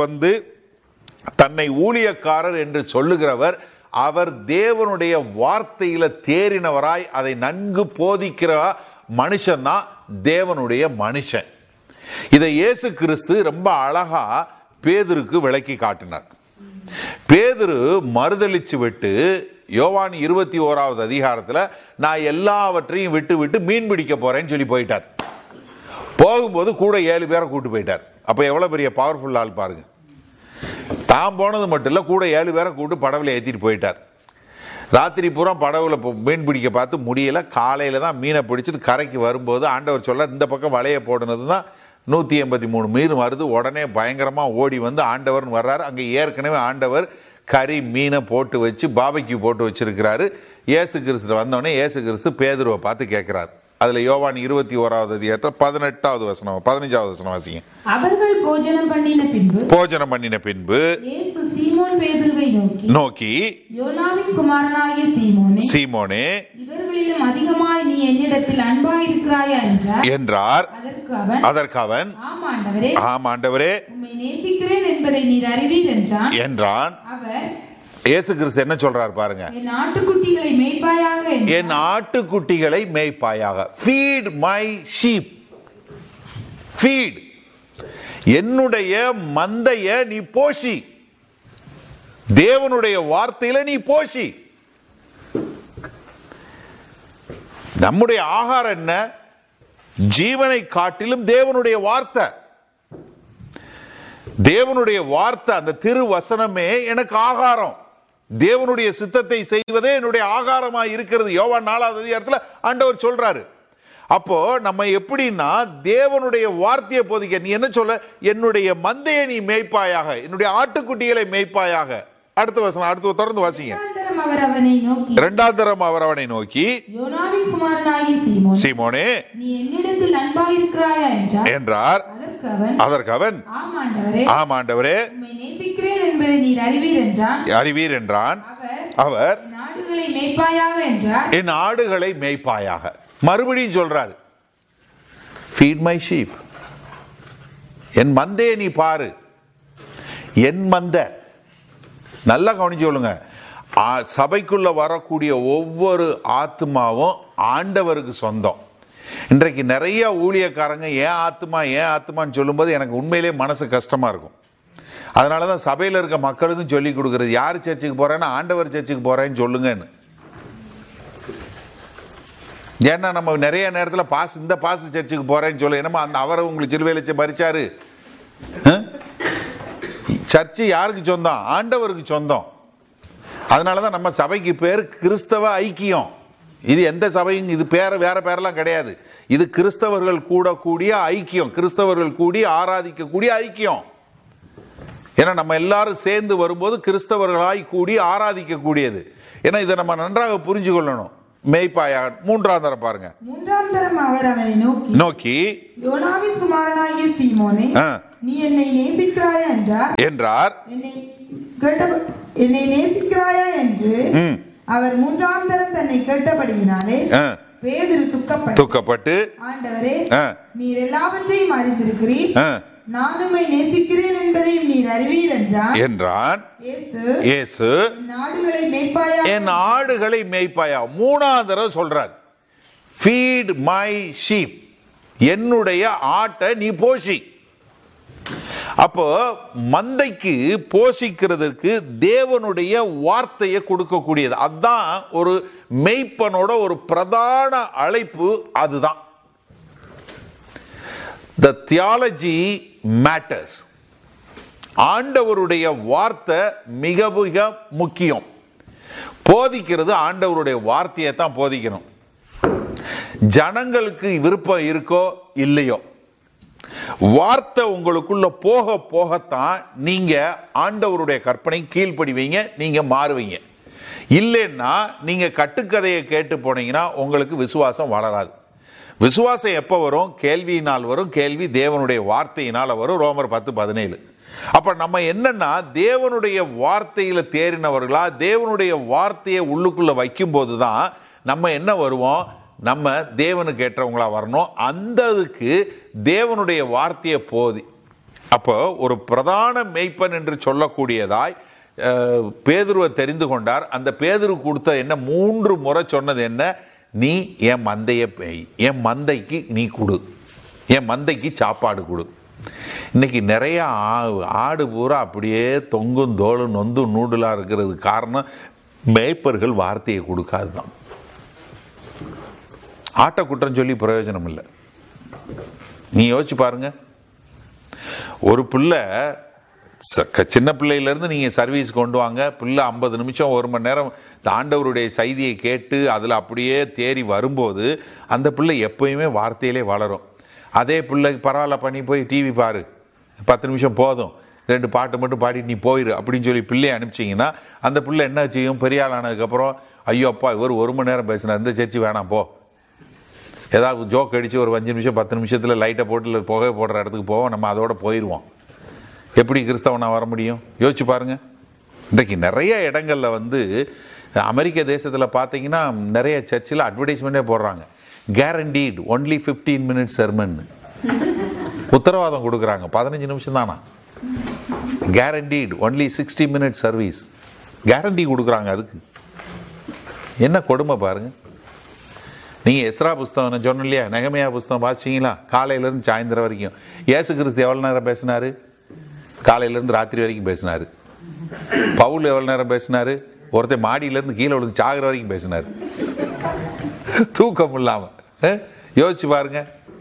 தன்னை ஊழியக்காரர் என்று சொல்லுகிறவர் அவர் தேவனுடைய வார்த்தையில தேறினவராய் அதை நன்கு போதிக்கிற மனுஷன் தான் தேவனுடைய மனுஷன். இதை இயேசு கிறிஸ்து ரொம்ப அழகா பேதுருக்கு விளக்கி காட்டினார். பேதுரு மறுதலிச்சு விட்டு யோவான் 21வது அதிகாரத்தில் நான் எல்லாவற்றையும் விட்டு மீன் பிடிக்க போறேன்னு சொல்லி போயிட்டார். போகும்போது கூட 7 பேரை கூட்டு போயிட்டார். அப்ப எவ்வளவு பெரிய பவர்ஃபுல் ஆள் பாருங்க. தான் போனது மட்டும் இல்ல, கூட 7 பேரை கூட்டு படவுல ஏற்றிட்டு போயிட்டார். ராத்திரி பூரா படவுல மீன் பிடிக்க பார்த்து முடியல. காலையில தான் மீனை பிடிச்சிட்டு கரைக்கு வரும்போது ஆண்டவர் சொல்ல இந்த பக்கம் வலைய போடுனது தான் 183 மீன் வருது. உடனே பயங்கரமா ஓடி ஆண்டவர் வர்றாரு. அங்க ஏற்கனவே ஆண்டவர் கறி மீனை போட்டு வச்சு பாபைக்கு போட்டு வச்சிருக்கிறாரு. இயேசு கிறிஸ்து வந்தோடனே இயேசு கிறிஸ்து பேதுருவை பார்த்து கேட்கிறார். அதுல யோவான் 21வது அதிகாரத்தில் 18வது வசனம் 15வது வசனம் வாசிங்க. அவர்கள் போஜனம் பண்ணின பின்பு இயேசு சீமோன் பேதுருவை நோக்கி யோனாவின் குமாரனாகிய சீமோனே இவர்களிலும் அதிகமாய் நீ என்னிடத்தில் அன்பாயிருக்கிறாயா என்றார். அதற்கு அவன் ஆம் ஆண்டவரே உம்மை நேசிக்கிறேன் என்பதை நீர் அறிவீர் என்றான். அவர் இயேசு கிறிஸ்து என்ன சொல்றார் பாருங்க. என் ஆட்டுக்குட்டிகளை மேய்ப்பாயாக. Feet my sheep. ஃபீட். என்னுடைய மந்தைய நீ போஷி. தேவனுடைய வார்த்தையில நீ போஷி. நம்முடைய ஆகாரம் என்ன? ஜீவனை காட்டிலும் தேவனுடைய வார்த்தை. தேவனுடைய வார்த்தை அந்த திருவசனமே எனக்கு ஆகாரம். தேவனுடைய சித்தத்தை செய்வதே என்னுடைய ஆகாரமாக இருக்கிறது. யோவான் 4வது அதிகாரத்தில் ஆண்டவர் சொல்றாரு. அப்போ நம்ம எப்படின்னா தேவனுடைய வார்த்தையை போதிக்க நீ என்ன சொல்ல, என்னுடைய மந்தையை நீ மேய்ப்பாயாக, என்னுடைய ஆட்டுக்குட்டிகளை மேய்ப்பாயாக. அடுத்த வசனம் அடுத்து தொடர்ந்து வாசிங்க. 2வது தரம் அவர் அவனை நோக்கி யோனாவின் குமாரனாகிய சீமோனே நீ என்னிடத்தில் அன்பாயிருக்கிறாயா என்றார். அதற்கு அவன் ஆம் ஆண்டவரே உம்மை நேசிக்கிறேன் என்பதை நீர் அறிவீர் என்றான். அவர் என் ஆடுகளை மேய்ப்பாயாக என்றார். என் ஆடுகளை மேய்ப்பாயாக. மறுபடியும் சொல்றார், ஃபீட் மை ஷீப். என் மந்தையை நீ பாரு. என் மந்தை. நல்லா கவனிச்சு சொல்லுங்க. சபைக்குள்ள வரக்கூடிய ஒவ்வொரு ஆத்மாவும் ஆண்டவருக்கு சொந்தம். இன்றைக்கு நிறைய ஊழியக்காரங்க ஏன் ஆத்மான்னு சொல்லும்போது எனக்கு உண்மையிலே மனசு கஷ்டமா இருக்கும். அதனாலதான் சபையில் இருக்க மக்களுக்கும் சொல்லி கொடுக்கறது, யார் சர்ச்சுக்கு போறேன்னா ஆண்டவர் சர்ச்சுக்கு போறேன்னு சொல்லுங்கன்னு. ஏன்னா நம்ம நிறைய நேரத்தில் இந்த பாஸ் சர்ச்சுக்கு போறேன்னு சொல்லு. என்னமா அந்த அவரை உங்களுக்கு சிலுவையில மறிச்சாரு. சர்ச்சு யாருக்கு சொந்தம்? ஆண்டவருக்கு சொந்தம். அதனாலதான் நம்ம சபைக்கு பேர் கிறிஸ்தவ ஐக்கியம். இது எந்த சபையும் இது வேற பேரெல்லாம் கிடையாது. இது கிறிஸ்தவர்கள் கூடக்கூடிய ஐக்கியம், கிறிஸ்தவர்கள் கூடி ஆராதிக்கக்கூடிய ஐக்கியம். ஏன்னா நம்ம எல்லாரும் சேர்ந்து வரும்போது கிறிஸ்தவர்களாய் கூடி ஆராதிக்க கூடியது. ஏன்னா இதை நம்ம நன்றாக புரிஞ்சு கொள்ளணும். மேய்ப்பாயா. மூன்றாம் தரம் பாருங்க. மூன்றாம் தரம் அவர் அவனை நோக்கி யோனாவின் குமாரனாகிய சீமோனே, நீ என்னை நேசிக்கிறாயா என்றார். என்னை நேசிக்கிறாயா என்று அவர் மூன்றாம் தரம் தன்னை கேட்டபடியினாலே பேதுரு துக்கப்பட்டு, ஆண்டவரே, நீர் எல்லாவற்றையும் அறிந்திருக்கிறீர், நான் உம்மை நேசிக்கிறேன் என்பதையும் நீர் அறிவீர் என்றான். இயேசு, என் ஆடுகளை மேய்ப்பாயா. மூணாம் தடவை சொல்றார், ஃபீட் மை ஷீப், என்னுடைய ஆட்டை நீ போஷி. அப்போ மந்தைக்கு போஷிக்கிறதுக்கு தேவனுடைய வார்த்தையை கொடுக்கக்கூடியது. அதுதான் ஒரு மெய்ப்பனோட ஒரு பிரதான அழைப்பு. அதுதான் the theology matters. ஆண்டவருடைய வார்த்தை மிக மிக முக்கியம். போதிக்கிறது ஆண்டவருடைய வார்த்தையை தான் போதிக்கணும். ஜனங்களுக்கு விருப்பம் இருக்கோ இல்லையோ, வார்த்தை உங்களுக்குள்ள போக போகத்தான் நீங்க ஆண்டவருடைய கற்பனை கீழ்ப்படிவீங்க, நீங்க மாறுவீங்க. இல்லைன்னா நீங்க கட்டுக்கதையை கேட்டு போனீங்கன்னா உங்களுக்கு விசுவாசம் வளராது. விசுவாசம் எப்போ வரும்? கேள்வியினால் வரும். கேள்வி தேவனுடைய வார்த்தையினால் வரும். ரோமர் 10:17. அப்ப நம்ம என்னன்னா, தேவனுடைய வார்த்தையில தேறினவர்களா, தேவனுடைய வார்த்தையை உள்ளுக்குள்ள வைக்கும் போதுதான் நம்ம என்ன வருவோம், நம்ம தேவனுக்கு ஏற்றவங்களா வரணும். அந்ததுக்கு தேவனுடைய வார்த்தையை போதி. அப்போ ஒரு பிரதான மெய்ப்பன் என்று சொல்லக்கூடியதாய் பேதுருவை தெரிந்து கொண்டார். அந்த பேதுரு கொடுத்த என்ன 3 முறை சொன்னது என்ன? நீ என் மந்தையை பேய், என் மந்தைக்கு நீ கொடு, என் மந்தைக்கு சாப்பாடு கொடு. இன்னைக்கு நிறைய ஆடு பூரா அப்படியே தொங்கும் தோளும் நொந்து நூடுலா இருக்கிறது காரணம் மேய்ப்பர்கள் வார்த்தையை கொடுக்காது தான். ஆட்டை குற்றம் சொல்லி பிரயோஜனம் இல்லை. நீ யோசிச்சு பாருங்க, ஒரு பிள்ளை சின்ன பிள்ளையிலேருந்து நீங்கள் சர்வீஸ் கொண்டு வாங்க, பிள்ளை 50 நிமிஷம் 1 மணி நேரம் ஆண்டவருடைய செய்தியை கேட்டு அதில் அப்படியே தேறி வரும்போது அந்த பிள்ளை எப்பயுமே வார்த்தையிலே வளரும். அதே பிள்ளைக்கு பரவாயில்ல பண்ணி போய் டிவி பாரு, 10 நிமிஷம் போதும், 2 பாட்டு மட்டும் பாடிட்டு நீ போயிரு அப்படின்னு சொல்லி பிள்ளையை அனுப்பிச்சிங்கன்னா அந்த பிள்ளை என்ன செய்யும்? பெரிய ஆள் ஆனதுக்கப்புறம், ஐயோ அப்பா இவர் 1 மணி நேரம் பேசினார், இந்த சர்ச்சு வேணாம் போ, ஏதாவது ஜோக் அடித்து ஒரு 5 நிமிஷம் 10 நிமிஷத்தில் லைட்டை போட்டு புகை போடுற இடத்துக்கு போவோம், நம்ம அதோட போயிடுவோம். எப்படி கிறிஸ்தவனா வர முடியும்? யோசிச்சு பாருங்க. இன்றைக்கு நிறைய இடங்கள்ல அமெரிக்க தேசத்தில் பார்த்தீங்கன்னா நிறைய சர்ச்சில் அட்வர்டைஸ்மெண்ட்டே போடுறாங்க, கேரண்டீட் ஒன்லி 15 மினிட்ஸ் செர்மன், உத்தரவாதம் கொடுக்குறாங்க 15 நிமிஷம் தானா, guaranteed only 60 minutes service, guarantee கொடுக்குறாங்க. அதுக்கு என்ன கொடுமை பாருங்க. நீங்க எஸ்ரா புஸ்தகம் சொன்ன இல்லையா, நெகமியா புஸ்தகம் வாசிச்சீங்களா? காலையிலேருந்து சாயந்தரம் வரைக்கும் இயேசு கிறிஸ்து எவ்வளோ நேரம் பேசினாரு? காலையிலேருந்து ராத்திரி வரைக்கும் பேசினாரு. பவுல் எவ்வளோ நேரம் பேசினாரு? ஒருத்தர் மாடியிலேருந்து கீழே விழுந்து சாகிற வரைக்கும் பேசினார், தூக்கம் இல்லாம. யோசிச்சு பாருங்க.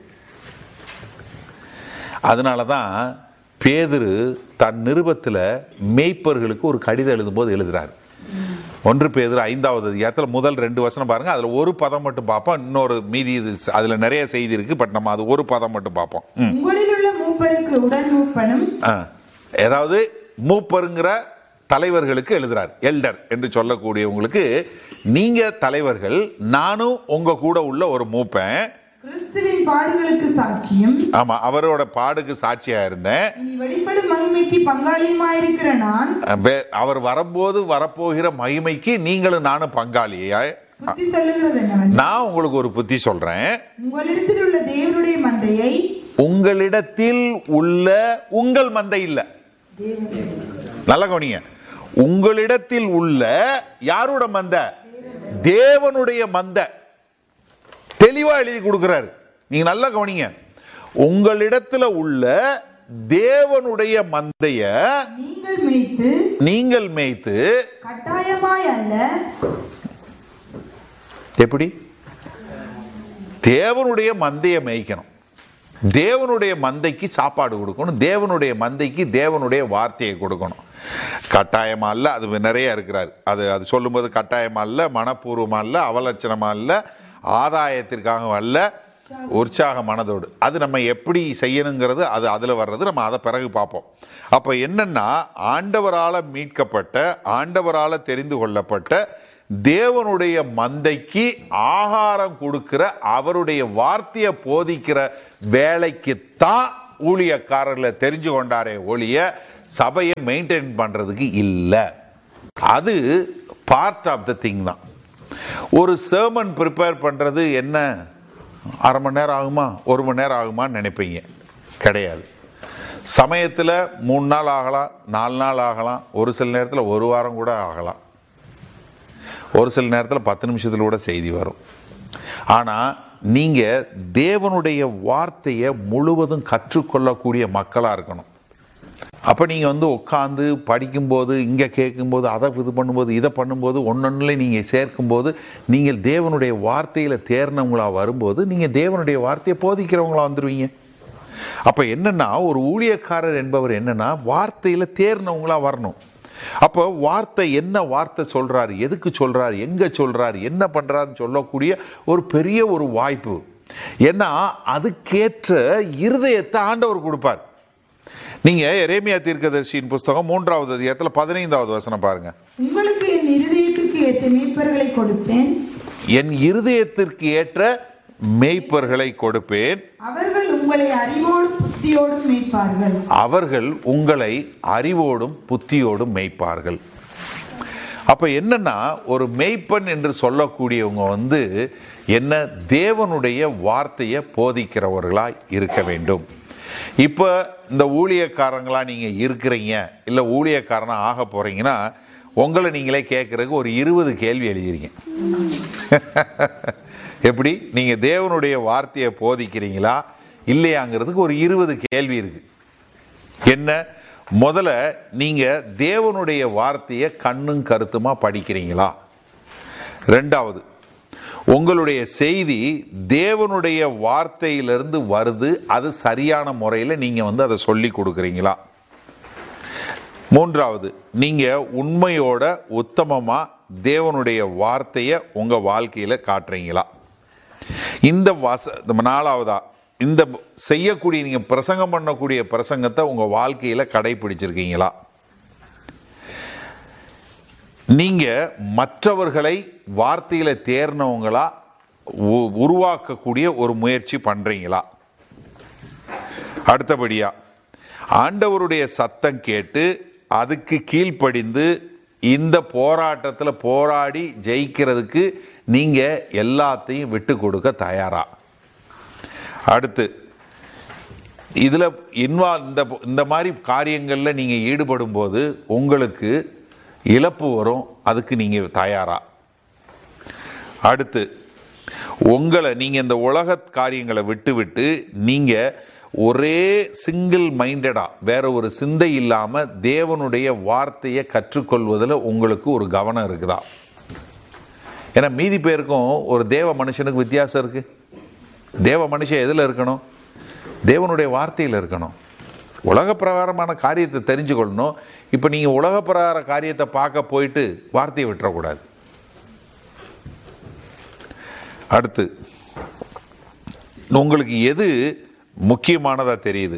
அதனால தான் பேதுரு தன் நிருபத்தில் மேய்ப்பர்களுக்கு ஒரு கடிதம் எழுதும்போது எழுதுறாரு. 1 பேதுரு 5வது அதிகாரத்தில் முதல் 2 வசனம் பாருங்க. அதுல ஒரு பதம் மட்டும் பார்ப்போம், இன்னொரு மீதி இது அதுல நிறைய செய்தி இருக்கு, பட் நம்ம அது ஒரு பதம் மட்டும் பார்ப்போம். ஏதாவது மூப்பருங்கிற தலைவர்களுக்கு எழுதுறார், எல்டர் என்று சொல்லக்கூடியவங்களுக்கு, நீங்க தலைவர்கள், நானும் உங்க கூட உள்ள ஒரு மூப்பன், கிறிஸ்துவின் பாடுகளுக்கு சாட்சியும், ஆமா அவரோட பாடுக்கு சாட்சியா இருந்தேன், வெளிப்படும் மகிமைக்கு பங்காளியுமாயிருக்கிற நான், அவர் வரும்போது வரப்போகிற மகிமைக்கு நீங்களும் நானும் பங்காளியாய். நான் உங்களுக்கு ஒரு புத்தி சொல்றேன், உங்களிடத்தில் உள்ள தேவனுடைய மந்தையை, உங்களிடத்தில் உள்ள உங்கள் மந்தை இல்ல, நல்ல கவனிங்க, உங்களிடத்தில் உள்ள யாரோட மந்தை? தேவனுடைய மந்தை. தெளிவா எழுதி கொடுக்கிறாரு. நீங்க நல்லா கவனிங்க, உங்களிடத்துல உள்ள தேவனுடைய மந்தைய நீங்கள் மேய்த்து கட்டாயமாய் அல்ல. எப்படி? தேவனுடைய மந்தையை மேய்க்கணும், தேவனுடைய மந்தைக்கு சாப்பாடு கொடுக்கணும், தேவனுடைய மந்தைக்கு தேவனுடைய வார்த்தையை கொடுக்கணும். கட்டாயமா அல்ல, அது நிறைய இருக்கிறார். அது சொல்லும்போது கட்டாயமா அல்ல, மனப்பூர்வமா அல்ல, அவலட்சணமா அல்ல, ஆதாயத்திற்காக அல்ல, உற்சாக மனதோடு. அது நம்ம எப்படி செய்யணுங்கிறது அது அதில் வர்றது, நம்ம அதை பிறகு பார்ப்போம். அப்போ என்னன்னா, ஆண்டவரால் மீட்கப்பட்ட, ஆண்டவரால் தெரிந்து கொள்ளப்பட்ட தேவனுடைய மந்தைக்கு ஆகாரம் கொடுக்கிற, அவருடைய வார்த்தையை போதிக்கிற வேலைக்குத்தான் ஊழியக்காரர்களை தெரிஞ்சு கொண்டாரே ஒழிய சபையை மெயின்டைன் பண்றதுக்கு இல்லை. அது பார்ட் ஆஃப் த திங் தான். ஒரு சர்மன் ப்ரிப்பேர் பண்றது என்ன, அரை மணி நேரம் ஆகுமா, ஒரு மணி நேரம் ஆகுமான்னு நினைப்பீங்க. கிடையாது. சமயத்தில் 3 நாள் ஆகலாம், 4 நாள் ஆகலாம், ஒரு சில நேரத்தில் 1 வாரம் கூட ஆகலாம், ஒரு சில நேரத்தில் 10 நிமிஷத்தில் கூட செய்தி வரும். ஆனால் நீங்கள் தேவனுடைய வார்த்தையை முழுவதும் கற்றுக்கொள்ளக்கூடிய மக்களாக இருக்கணும். அப்போ நீங்கள் உட்காந்து படிக்கும்போது, இங்கே கேட்கும்போது, அதை இது பண்ணும்போது, இதை பண்ணும்போது, ஒன்னொன்னுல நீங்கள் சேர்க்கும்போது, நீங்கள் தேவனுடைய வார்த்தையில் தேர்னவங்களாக வரும்போது நீங்கள் தேவனுடைய வார்த்தையை போதிக்கிறவங்களா வந்துடுவீங்க. அப்போ என்னன்னா, ஒரு ஊழியக்காரர் என்பவர் என்னன்னா வார்த்தையில் தேர்னவங்களா வரணும். அப்போ வார்த்தை என்ன வார்த்தை சொல்றாரு, எதுக்கு சொல்றாரு, எங்க சொல்றாரு, என்ன பண்றாருன்னு சொல்லக்கூடிய ஒரு பெரிய ஒரு வாய்ப்பு. ஏன்னா அதுக்கேற்ற இருதயத்தை ஆண்டவர் கொடுப்பார். நீங்க எரேமியா தீர்க்கதரிசியின் புஸ்தகம் 3வது அதிகாரத்தில் 15வது வசனம் பாருங்க. உங்களுக்கு என் இருதயத்திற்கு ஏற்ற மேய்ப்பர்களை கொடுப்பேன், என் இருதயத்திற்கு ஏற்ற மேய்ப்பர்களை கொடுப்பேன், அவர்கள் உங்களை அறிவோடும் புத்தியோடும் மேய்ப்பார்கள். அவர்கள் உங்களை அறிவோடும் புத்தியோடும் மேய்ப்பார்கள். அப்ப என்னன்னா, ஒரு மேய்ப்பன் என்று சொல்லக்கூடியவங்க என்ன, தேவனுடைய வார்த்தையை போதிக்கிறவர்களாய் இருக்க வேண்டும். இப்ப இந்த ஊழியக்காரங்களா நீங்க இருக்கிறீங்க, இல்ல ஊழியக்காரனா ஆக போறீங்கன்னா, உங்களை நீங்களே கேட்கறதுக்கு ஒரு 20 கேள்வி எழுதிருங்க. எப்படி நீங்க தேவனுடைய வார்த்தையை போதிக்கிறீங்களா இல்லையாங்கிறதுக்கு ஒரு 20 கேள்வி இருக்கு. என்ன, முதல்ல நீங்க தேவனுடைய வார்த்தையை கண்ணும் கருத்துமா படிக்கிறீங்களா? ரெண்டாவது, உங்களுடைய செய்தி தேவனுடைய வார்த்தையிலிருந்து வருது, அது சரியான முறையில் நீங்க அதை சொல்லி கொடுக்குறீங்களா? மூன்றாவது, நீங்க உண்மையோட உத்தமமா தேவனுடைய வார்த்தையை உங்க வாழ்க்கையில காட்டுறீங்களா? இந்த நாலாவதா, இந்த செய்யக்கூடிய நீங்க பிரசங்கம் பண்ணக்கூடிய பிரசங்கத்தை உங்க வாழ்க்கையில கடைபிடிச்சிருக்கீங்களா? நீங்க மற்றவர்களை வார்த்தையில தேர்னவங்களா உருவாக்கக்கூடிய ஒரு முயற்சி பண்றீங்களா? அடுத்தபடியா, ஆண்டவருடைய சத்தம் கேட்டு அதுக்கு கீழ்ப்படிந்து இந்த போராட்டத்தில் போராடி ஜெயிக்கிறதுக்கு நீங்க எல்லாத்தையும் விட்டு கொடுக்க தயாரா? அடுத்து, இதுல இந்த மாதிரி காரியங்கள்ல நீங்க ஈடுபடும் போது உங்களுக்கு இழப்பு வரும், அதுக்கு நீங்க தயாரா? அடுத்து, நீங்க இந்த உலக காரியங்களை விட்டு நீங்க ஒரே சிங்கிள் மைண்டடா, வேற ஒரு சிந்தை இல்லாம தேவனுடைய வார்த்தையை கற்றுக்கொள்வதில் உங்களுக்கு ஒரு கவனம் இருக்குதா? ஏன்னா மீதி பேருக்கும் ஒரு தேவ மனுஷனுக்கு வித்தியாசம் இருக்கு. தேவ மனுஷன் எதுல இருக்கணும்? தேவனுடைய வார்த்தையில் இருக்கணும். உலக பிரகாரமான காரியத்தை தெரிஞ்சுக்கொள்ளணும். இப்ப நீங்க உலக பிரகார காரியத்தை பார்க்க போயிட்டு வார்த்தையை விட்டுறக்கூடாது. அடுத்து, உங்களுக்கு எது முக்கியமானதா தெரியுது?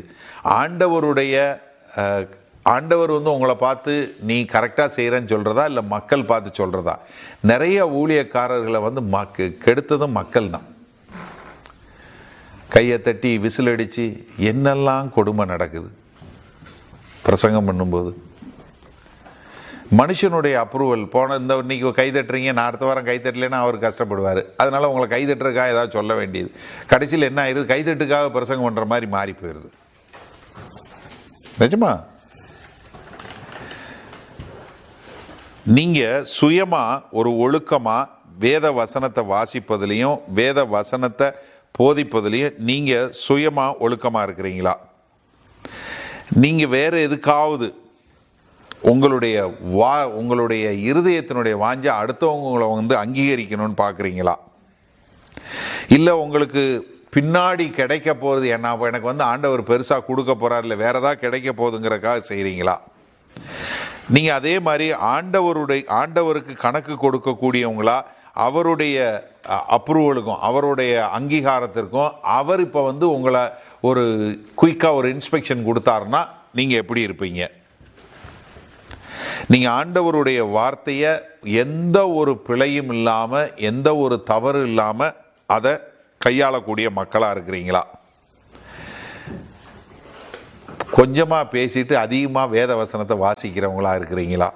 ஆண்டவர் உங்களை பார்த்து நீ கரெக்டா செய்யறன்னு சொல்றதா, இல்ல மக்கள் பார்த்து சொல்றதா? நிறைய ஊழியக்காரர்களை கெடுத்ததும் மக்கள் தான். கையை தட்டி விசில் அடிச்சு என்னெல்லாம் கொடுமை நடக்குது பிரசங்கம் பண்ணும்போது. மனுஷனுடைய அப்ரூவல் இன்னைக்கு கை தட்டுறீங்க, நான் அடுத்த வாரம் கை தட்டலைன்னா அவர் கஷ்டப்படுவார். அதனால உங்களை கை தட்டுறதுக்காக ஏதாவது சொல்ல வேண்டியது, கடைசியில் என்ன ஆயிடுது, கை தட்டுக்காக பிரசங்கம் பண்ற மாதிரி மாறி போயிருது. நிஜமா நீங்க சுயமா ஒரு ஒழுக்கமா வேத வசனத்தை வாசிப்பதிலையும் வேத வசனத்தை போதிப்பதிலையும் நீங்க சுயமா ஒழுக்கமா இருக்கிறீங்களா? நீங்க வேற எதுக்காவது உங்களுடைய இருதயத்தினுடைய வாஞ்ச அடுத்தவங்களை அங்கீகரிக்கணும்னு பார்க்குறீங்களா? இல்லை உங்களுக்கு பின்னாடி கிடைக்க போகிறது, எனக்கு ஆண்டவர் பெருசாக கொடுக்க போறார், இல்லை வேற ஏதாவது கிடைக்க போகுதுங்கிறக்காக செய்கிறீங்களா? நீங்கள் அதே மாதிரி ஆண்டவருக்கு கணக்கு கொடுக்கக்கூடியவங்களா, அவருடைய அப்ரூவலுக்கும் அவருடைய அங்கீகாரத்திற்கும் அவர் இப்போ உங்களை ஒரு குயிக்காக ஒரு இன்ஸ்பெக்ஷன் கொடுத்தாருன்னா நீங்கள் எப்படி இருப்பீங்க? நீங்க ஆண்டவருடைய வார்த்தையை எந்த ஒரு பிழையும் இல்லாம, எந்த ஒரு தவறு இல்லாம அதை கையாளக்கூடிய மக்களா இருக்கிறீங்களா? கொஞ்சமா பேசிட்டு அதிகமா வேத வசனத்தை வாசிக்கிறவங்களா இருக்கிறீங்களா?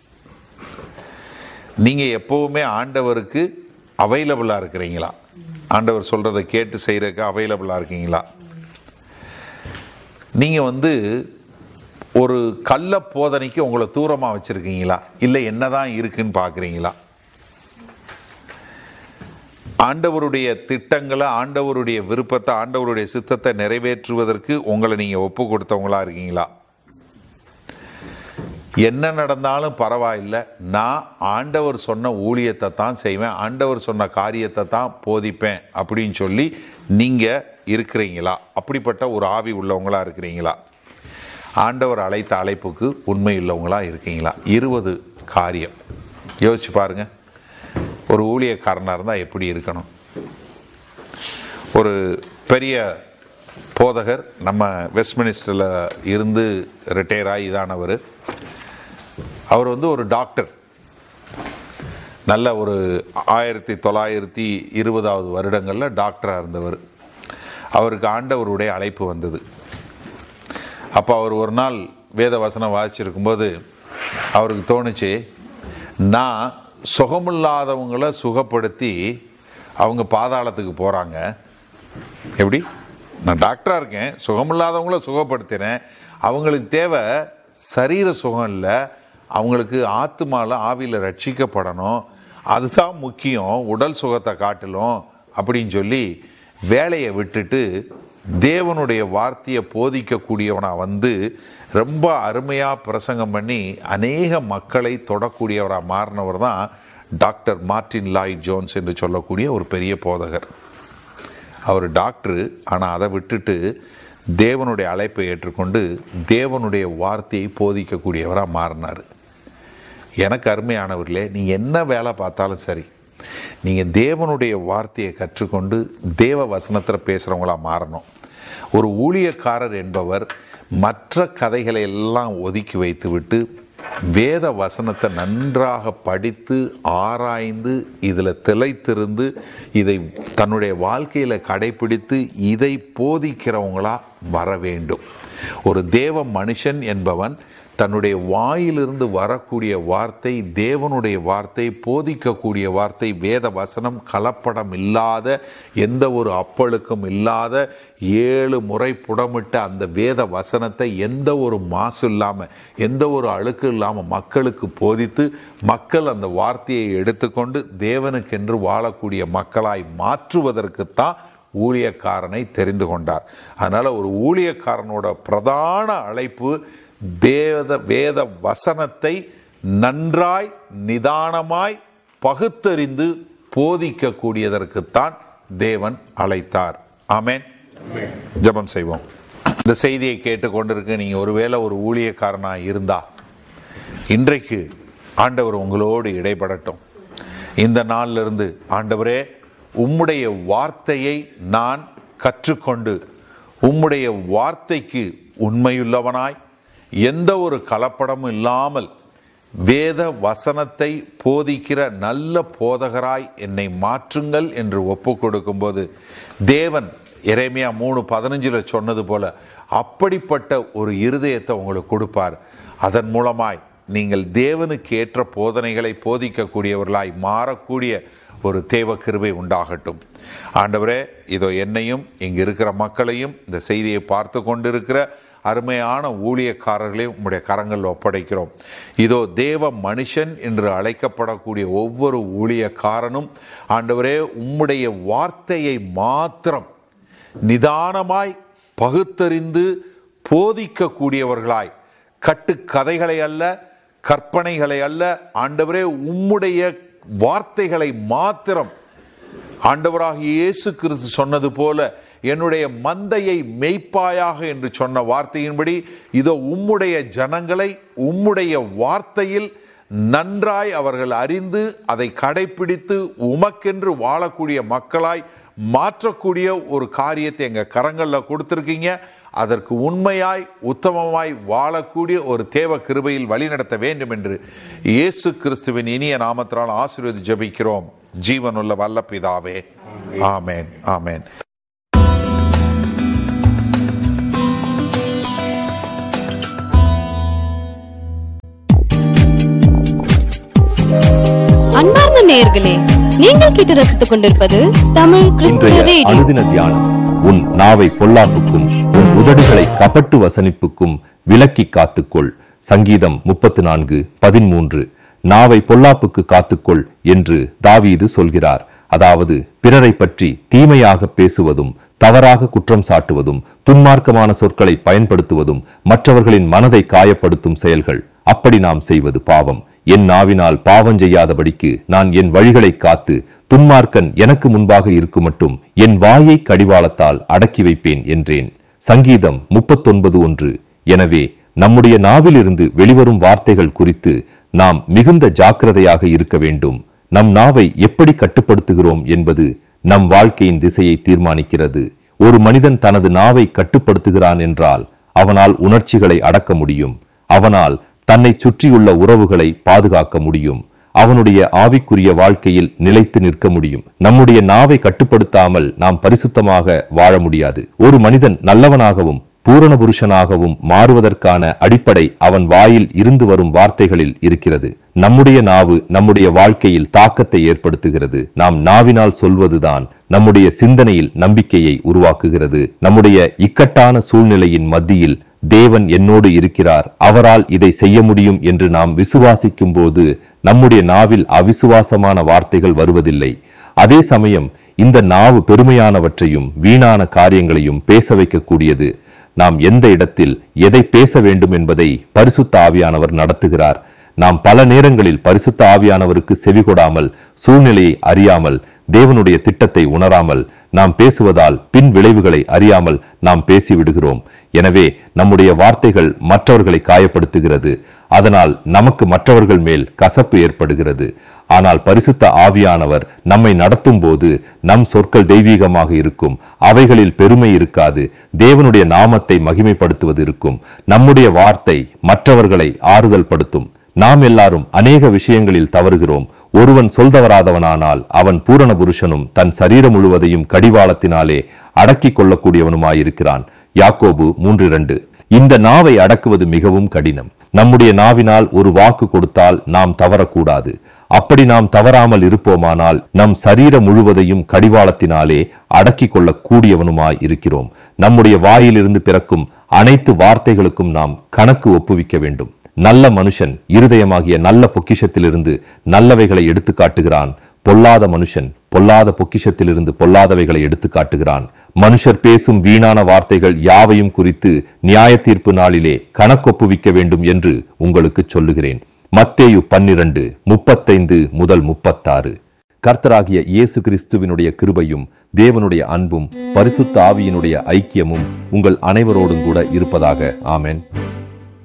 நீங்க எப்பவுமே ஆண்டவருக்கு அவைலபிளா இருக்கிறீங்களா? ஆண்டவர் சொல்றதை கேட்டு செய்யறதுக்கு அவைலபிளா இருக்கீங்களா? நீங்க ஒரு கள்ள போதனைக்கு உங்களை தூரமா வச்சிருக்கீங்களா? இல்லை என்னதான் இருக்குன்னு பாக்குறீங்களா? ஆண்டவருடைய திட்டங்களை, ஆண்டவருடைய விருப்பத்தை, ஆண்டவருடைய சித்தத்தை நிறைவேற்றுவதற்கு உங்களை நீங்க ஒப்பு கொடுத்தவங்களா இருக்கீங்களா? என்ன நடந்தாலும் பரவாயில்லை, நான் ஆண்டவர் சொன்ன ஊழியத்தை தான் செய்வேன், ஆண்டவர் சொன்ன காரியத்தை தான் போதிப்பேன் அப்படின்னு சொல்லி நீங்க இருக்கிறீங்களா? அப்படிப்பட்ட ஒரு ஆவி உள்ளவங்களா இருக்கிறீங்களா? ஆண்டவர் அழைத்த அழைப்புக்கு உண்மை உள்ளவங்களா இருக்கீங்களா? 20 காரியம் யோசிச்சு பாருங்க. ஒரு ஊழியக்காரனாக இருந்தால் எப்படி இருக்கணும்? ஒரு பெரிய போதகர் நம்ம வெஸ்ட்மினிஸ்டரில் இருந்து ரிட்டையர் ஆகி இதானவர். அவர் ஒரு டாக்டர், நல்ல ஒரு 1920 வருடங்களில் டாக்டராக இருந்தவர். அவருக்கு ஆண்டவருடைய அழைப்பு வந்தது. அப்போ அவர் ஒரு நாள் வேத வசனம் வாசிச்சிருக்கும்போது அவருக்கு தோணுச்சு, நான் சுகமில்லாதவங்களை சுகப்படுத்தி அவங்க பாதாளத்துக்கு போகிறாங்க, எப்படி? நான் டாக்டராக இருக்கேன், சுகமில்லாதவங்கள சுகப்படுத்தினேன், அவங்களுக்கு தேவை சரீர சுகம் இல்லை, அவங்களுக்கு ஆத்துமால ஆவியில் ரட்சிக்கப்படணும், அதுதான் முக்கியம் உடல் சுகத்தை காட்டிலும் அப்படின்னு சொல்லி வேலையை விட்டுட்டு தேவனுடைய வார்த்தையை போதிக்கக்கூடியவனா ரொம்ப அருமையாக பிரசங்கம் பண்ணி அநேக மக்களை தொடக்கூடியவராக மாறினவர் தான் டாக்டர் மார்ட்டின் லாய்ட் ஜோன்ஸ் என்று சொல்லக்கூடிய ஒரு பெரிய போதகர். அவர் டாக்டரு, ஆனால் அதை விட்டுட்டு தேவனுடைய அழைப்பை ஏற்றுக்கொண்டு தேவனுடைய வார்த்தையை போதிக்கக்கூடியவராக மாறினார். எனக்கு அருமையானவர்களே, நீங்கள் என்ன வேலை பார்த்தாலும் சரி, நீங்கள் தேவனுடைய வார்த்தையை கற்றுக்கொண்டு தேவ வசனத்தில் பேசுகிறவங்களா மாறணும். ஒரு ஊழியக்காரர் என்பவர் மற்ற கதைகளை எல்லாம் ஒதுக்கி வைத்துவிட்டு வேத வசனத்தை நன்றாக படித்து ஆராய்ந்து இதில் திளைத்திருந்து இதை தன்னுடைய வாழ்க்கையில் கடைபிடித்து இதை போதிக்கிறவங்களா வர வேண்டும். ஒரு தேவ மனுஷன் என்பவன் தன்னுடைய வாயிலிருந்து வரக்கூடிய வார்த்தை தேவனுடைய வார்த்தை, போதிக்கக்கூடிய வார்த்தை, வேத வசனம் கலப்படம் இல்லாத, எந்த ஒரு அப்பழுக்கும் இல்லாத 7 முறை புடமிட்ட அந்த வேத வசனத்தை எந்த ஒரு மாசு இல்லாமல், எந்த ஒரு அழுக்கு இல்லாமல் மக்களுக்கு போதித்து மக்கள் அந்த வார்த்தையை எடுத்துக்கொண்டு தேவனுக்கென்று வாழக்கூடிய மக்களாய் மாற்றுவதற்குத்தான் ஊழியக்காரனை தெரிந்து கொண்டார். அதனால ஒரு ஊழியக்காரனோட பிரதான அழைப்பு வேத வசனத்தை நன்றாய் நிதானமாய் பகுத்தறிந்து போதிக்கக்கூடியதற்குத்தான் தேவன் அழைத்தார். ஆமென். ஜெபம் செய்வோம். இந்த செய்தியை கேட்டுக்கொண்டிருக்க நீங்க ஒருவேளை ஒரு ஊழியக்காரனா இருந்தா இன்றைக்கு ஆண்டவர் உங்களோடு இடைப்படட்டும். இந்த நாள்ல இருந்து ஆண்டவரே, உம்முடைய வார்த்தையை நான் கற்றுக்கொண்டு உம்முடைய வார்த்தைக்கு உண்மையுள்ளவனாய் எந்த ஒரு கலப்படமும் இல்லாமல் வேத வசனத்தை போதிக்கிற நல்ல போதகராய் என்னை மாற்றுங்கள் என்று ஒப்பு கொடுக்கும்போது தேவன் எரேமியா 3:15 சொன்னது போல அப்படிப்பட்ட ஒரு இருதயத்தை உங்களுக்கு கொடுப்பார். அதன் மூலமாய் நீங்கள் தேவனுக்கு ஏற்ற போதனைகளை போதிக்கக்கூடியவர்களாய் மாறக்கூடிய ஒரு தேவ கிருபை உண்டாகட்டும். ஆண்டவரே, இதோ என்னையும் இங்கு இருக்கிற மக்களையும் இந்த செய்தியை பார்த்து கொண்டிருக்கிற அருமையான ஊழியக்காரர்களையும் உம்முடைய கரங்களில் ஒப்படைக்கிறோம். இதோ தேவ மனுஷன் என்று அழைக்கப்படக்கூடிய ஒவ்வொரு ஊழியக்காரனும் ஆண்டவரே, உம்முடைய வார்த்தையை மாத்திரம் நிதானமாய் பகுத்தறிந்து போதிக்கக்கூடியவர்களாய், கட்டுக்கதைகளை அல்ல, கற்பனைகளை அல்ல, ஆண்டவரே உம்முடைய வார்த்தைகளை மாத்திரம், ஆண்டவராகிய இயேசு கிறிஸ்து சொன்னது போல என்னுடைய மந்தையை மேய்ப்பாயாக என்று சொன்ன வார்த்தையின்படி இதோ உம்முடைய ஜனங்களை உம்முடைய வார்த்தையில் நன்றாய் அவர்கள் அறிந்து அதை கடைபிடித்து உமக்கென்று வாழக்கூடிய மக்களாய் மாற்றக்கூடிய ஒரு காரியத்தை எங்க கரங்கள்ல கொடுத்திருக்கீங்க. அதற்கு உண்மையாய் உத்தமமாய் வாழக்கூடிய ஒரு தேவ கிருபையில் வழிநடத்த வேண்டும் என்று இயேசு கிறிஸ்துவின் இனிய நாமத்தினால் ஆசீர்வதி ஜெபிக்கிறோம் ஜீவனுள்ள வல்ல பிதாவே. ஆமென், ஆமென். அன்பார்ந்த நேயர்களே, நீங்கள் கேட்டு ரசித்துக் கொண்டிருப்பது தமிழ் கிறிஸ்துவ ரேடியோ. அனுதின தியானம். உன் நாவை பொல்லாப்புக்கும் உன் உதடுகளை கபட்டு வசனிப்புக்கும் விலக்கி காத்துக்கொள். சங்கீதம் 34:13. நாவை பொல்லாப்புக்கு காத்துக்கொள் என்று தாவீது சொல்கிறார். அதாவது பிறரை பற்றி தீமையாக பேசுவதும், தவறாக குற்றம் சாட்டுவதும், துன்மார்க்கமான சொற்களை பயன்படுத்துவதும் மற்றவர்களின் மனதை காயப்படுத்தும் செயல்கள். அப்படி நாம் செய்வது பாவம். என் நாவினால் பாவம் செய்யாதபடிக்கு நான் என் வழிகளை காத்து துன்மார்க்கன் எனக்கு முன்பாக இருக்கும் மட்டும் என் வாயை கடிவாளத்தால் அடக்கி வைப்பேன் என்றேன். சங்கீதம் 39:1. எனவே நம்முடைய நாவிலிருந்து வெளிவரும் வார்த்தைகள் குறித்து நாம் மிகுந்த ஜாக்கிரதையாக இருக்க வேண்டும். நம் நாவை எப்படி கட்டுப்படுத்துகிறோம் என்பது நம் வாழ்க்கையின் திசையை தீர்மானிக்கிறது. ஒரு மனிதன் தனது நாவை கட்டுப்படுத்துகிறான் என்றால் அவனால் உணர்ச்சிகளை அடக்க முடியும். அவனால் தன்னை சுற்றியுள்ள உறவுகளை பாதுகாக்க முடியும். அவனுடைய ஆவிக்குரிய வாழ்க்கையில் நிலைத்து நிற்க முடியும். நம்முடைய நாவை கட்டுப்படுத்தாமல் நாம் பரிசுத்தமாக வாழ முடியாது. ஒரு மனிதன் நல்லவனாகவும் பூரண புருஷனாகவும் மாறுவதற்கான அடிப்படை அவன் வாயில் இருந்து வரும் வார்த்தைகளில் இருக்கிறது. நம்முடைய நாவு நம்முடைய வாழ்க்கையில் தாக்கத்தை ஏற்படுத்துகிறது. நாம் நாவினால் சொல்வதுதான் நம்முடைய சிந்தனையில் நம்பிக்கையை உருவாக்குகிறது. நம்முடைய இக்கட்டான சூழ்நிலையின் மத்தியில் தேவன் என்னோடு இருக்கிறார், அவரால் இதை செய்ய முடியும் என்று நாம் விசுவாசிக்கும் போது நம்முடைய நாவில் அவிசுவாசமான வார்த்தைகள் வருவதில்லை. அதே சமயம் இந்த நாவு பெருமையானவற்றையும் வீணான காரியங்களையும் பேச வைக்கக்கூடியது. நாம் எந்த இடத்தில் எதை பேச வேண்டும் என்பதை பரிசுத்த ஆவியானவர் நடத்துகிறார். நாம் பல நேரங்களில் பரிசுத்த ஆவியானவருக்கு செவிகொடாமல், சூழ்நிலையை அறியாமல், தேவனுடைய திட்டத்தை உணராமல் நாம் பேசுவதால் பின் விளைவுகளை அறியாமல் நாம் பேசிவிடுகிறோம். எனவே நம்முடைய வார்த்தைகள் மற்றவர்களை காயப்படுத்துகிறது. அதனால் நமக்கு மற்றவர்கள் மேல் கசப்பு ஏற்படுகிறது. ஆனால் பரிசுத்த ஆவியானவர் நம்மை நடத்தும் போது நம் சொற்கள் தெய்வீகமாக இருக்கும். அவைகளில் பெருமை இருக்காது. தேவனுடைய நாமத்தை மகிமைப்படுத்துவது இருக்கும். நம்முடைய வார்த்தை மற்றவர்களை ஆறுதல் படுத்தும். நாம் எல்லாரும் அநேக விஷயங்களில் தவறுகிறோம். ஒருவன் சொல்தவராதவனானால் அவன் பூரண புருஷனும் தன் சரீரம் முழுவதையும் கடிவாளத்தினாலே அடக்கிக் கொள்ளக்கூடியவனுமாயிருக்கிறான். யாக்கோபு 3:2. இந்த நாவை அடக்குவது மிகவும் கடினம். நம்முடைய நாவினால் ஒரு வாக்கு கொடுத்தால் நாம் தவறக்கூடாது. அப்படி நாம் தவறாமல் இருப்போமானால் நம் சரீரம் முழுவதையும் கடிவாளத்தினாலே அடக்கிக் கொள்ளக் கூடியவனுமாய் இருக்கிறோம். நம்முடைய வாயிலிருந்து பிறக்கும் அனைத்து வார்த்தைகளுக்கும் நாம் கணக்கு ஒப்புவிக்க வேண்டும். நல்ல மனுஷன் இருதயமாகிய நல்ல பொக்கிஷத்திலிருந்து நல்லவைகளை எடுத்து காட்டுகிறான். பொல்லாத மனுஷன் பொல்லாத பொக்கிஷத்திலிருந்து பொல்லாதவைகளை எடுத்து காட்டுகிறான். மனுஷர் பேசும் வீணான வார்த்தைகள் யாவையும் குறித்து நியாய தீர்ப்பு நாளிலே கணக்கொப்புவிக்க வேண்டும் என்று உங்களுக்கு சொல்லுகிறேன். மத்தேயு 12:35-36. கர்த்தராகிய இயேசு கிறிஸ்துவினுடைய கிருபையும் தேவனுடைய அன்பும் பரிசுத்த ஆவியினுடைய ஐக்கியமும் உங்கள் அனைவரோடும் கூட இருப்பதாக. ஆமென்.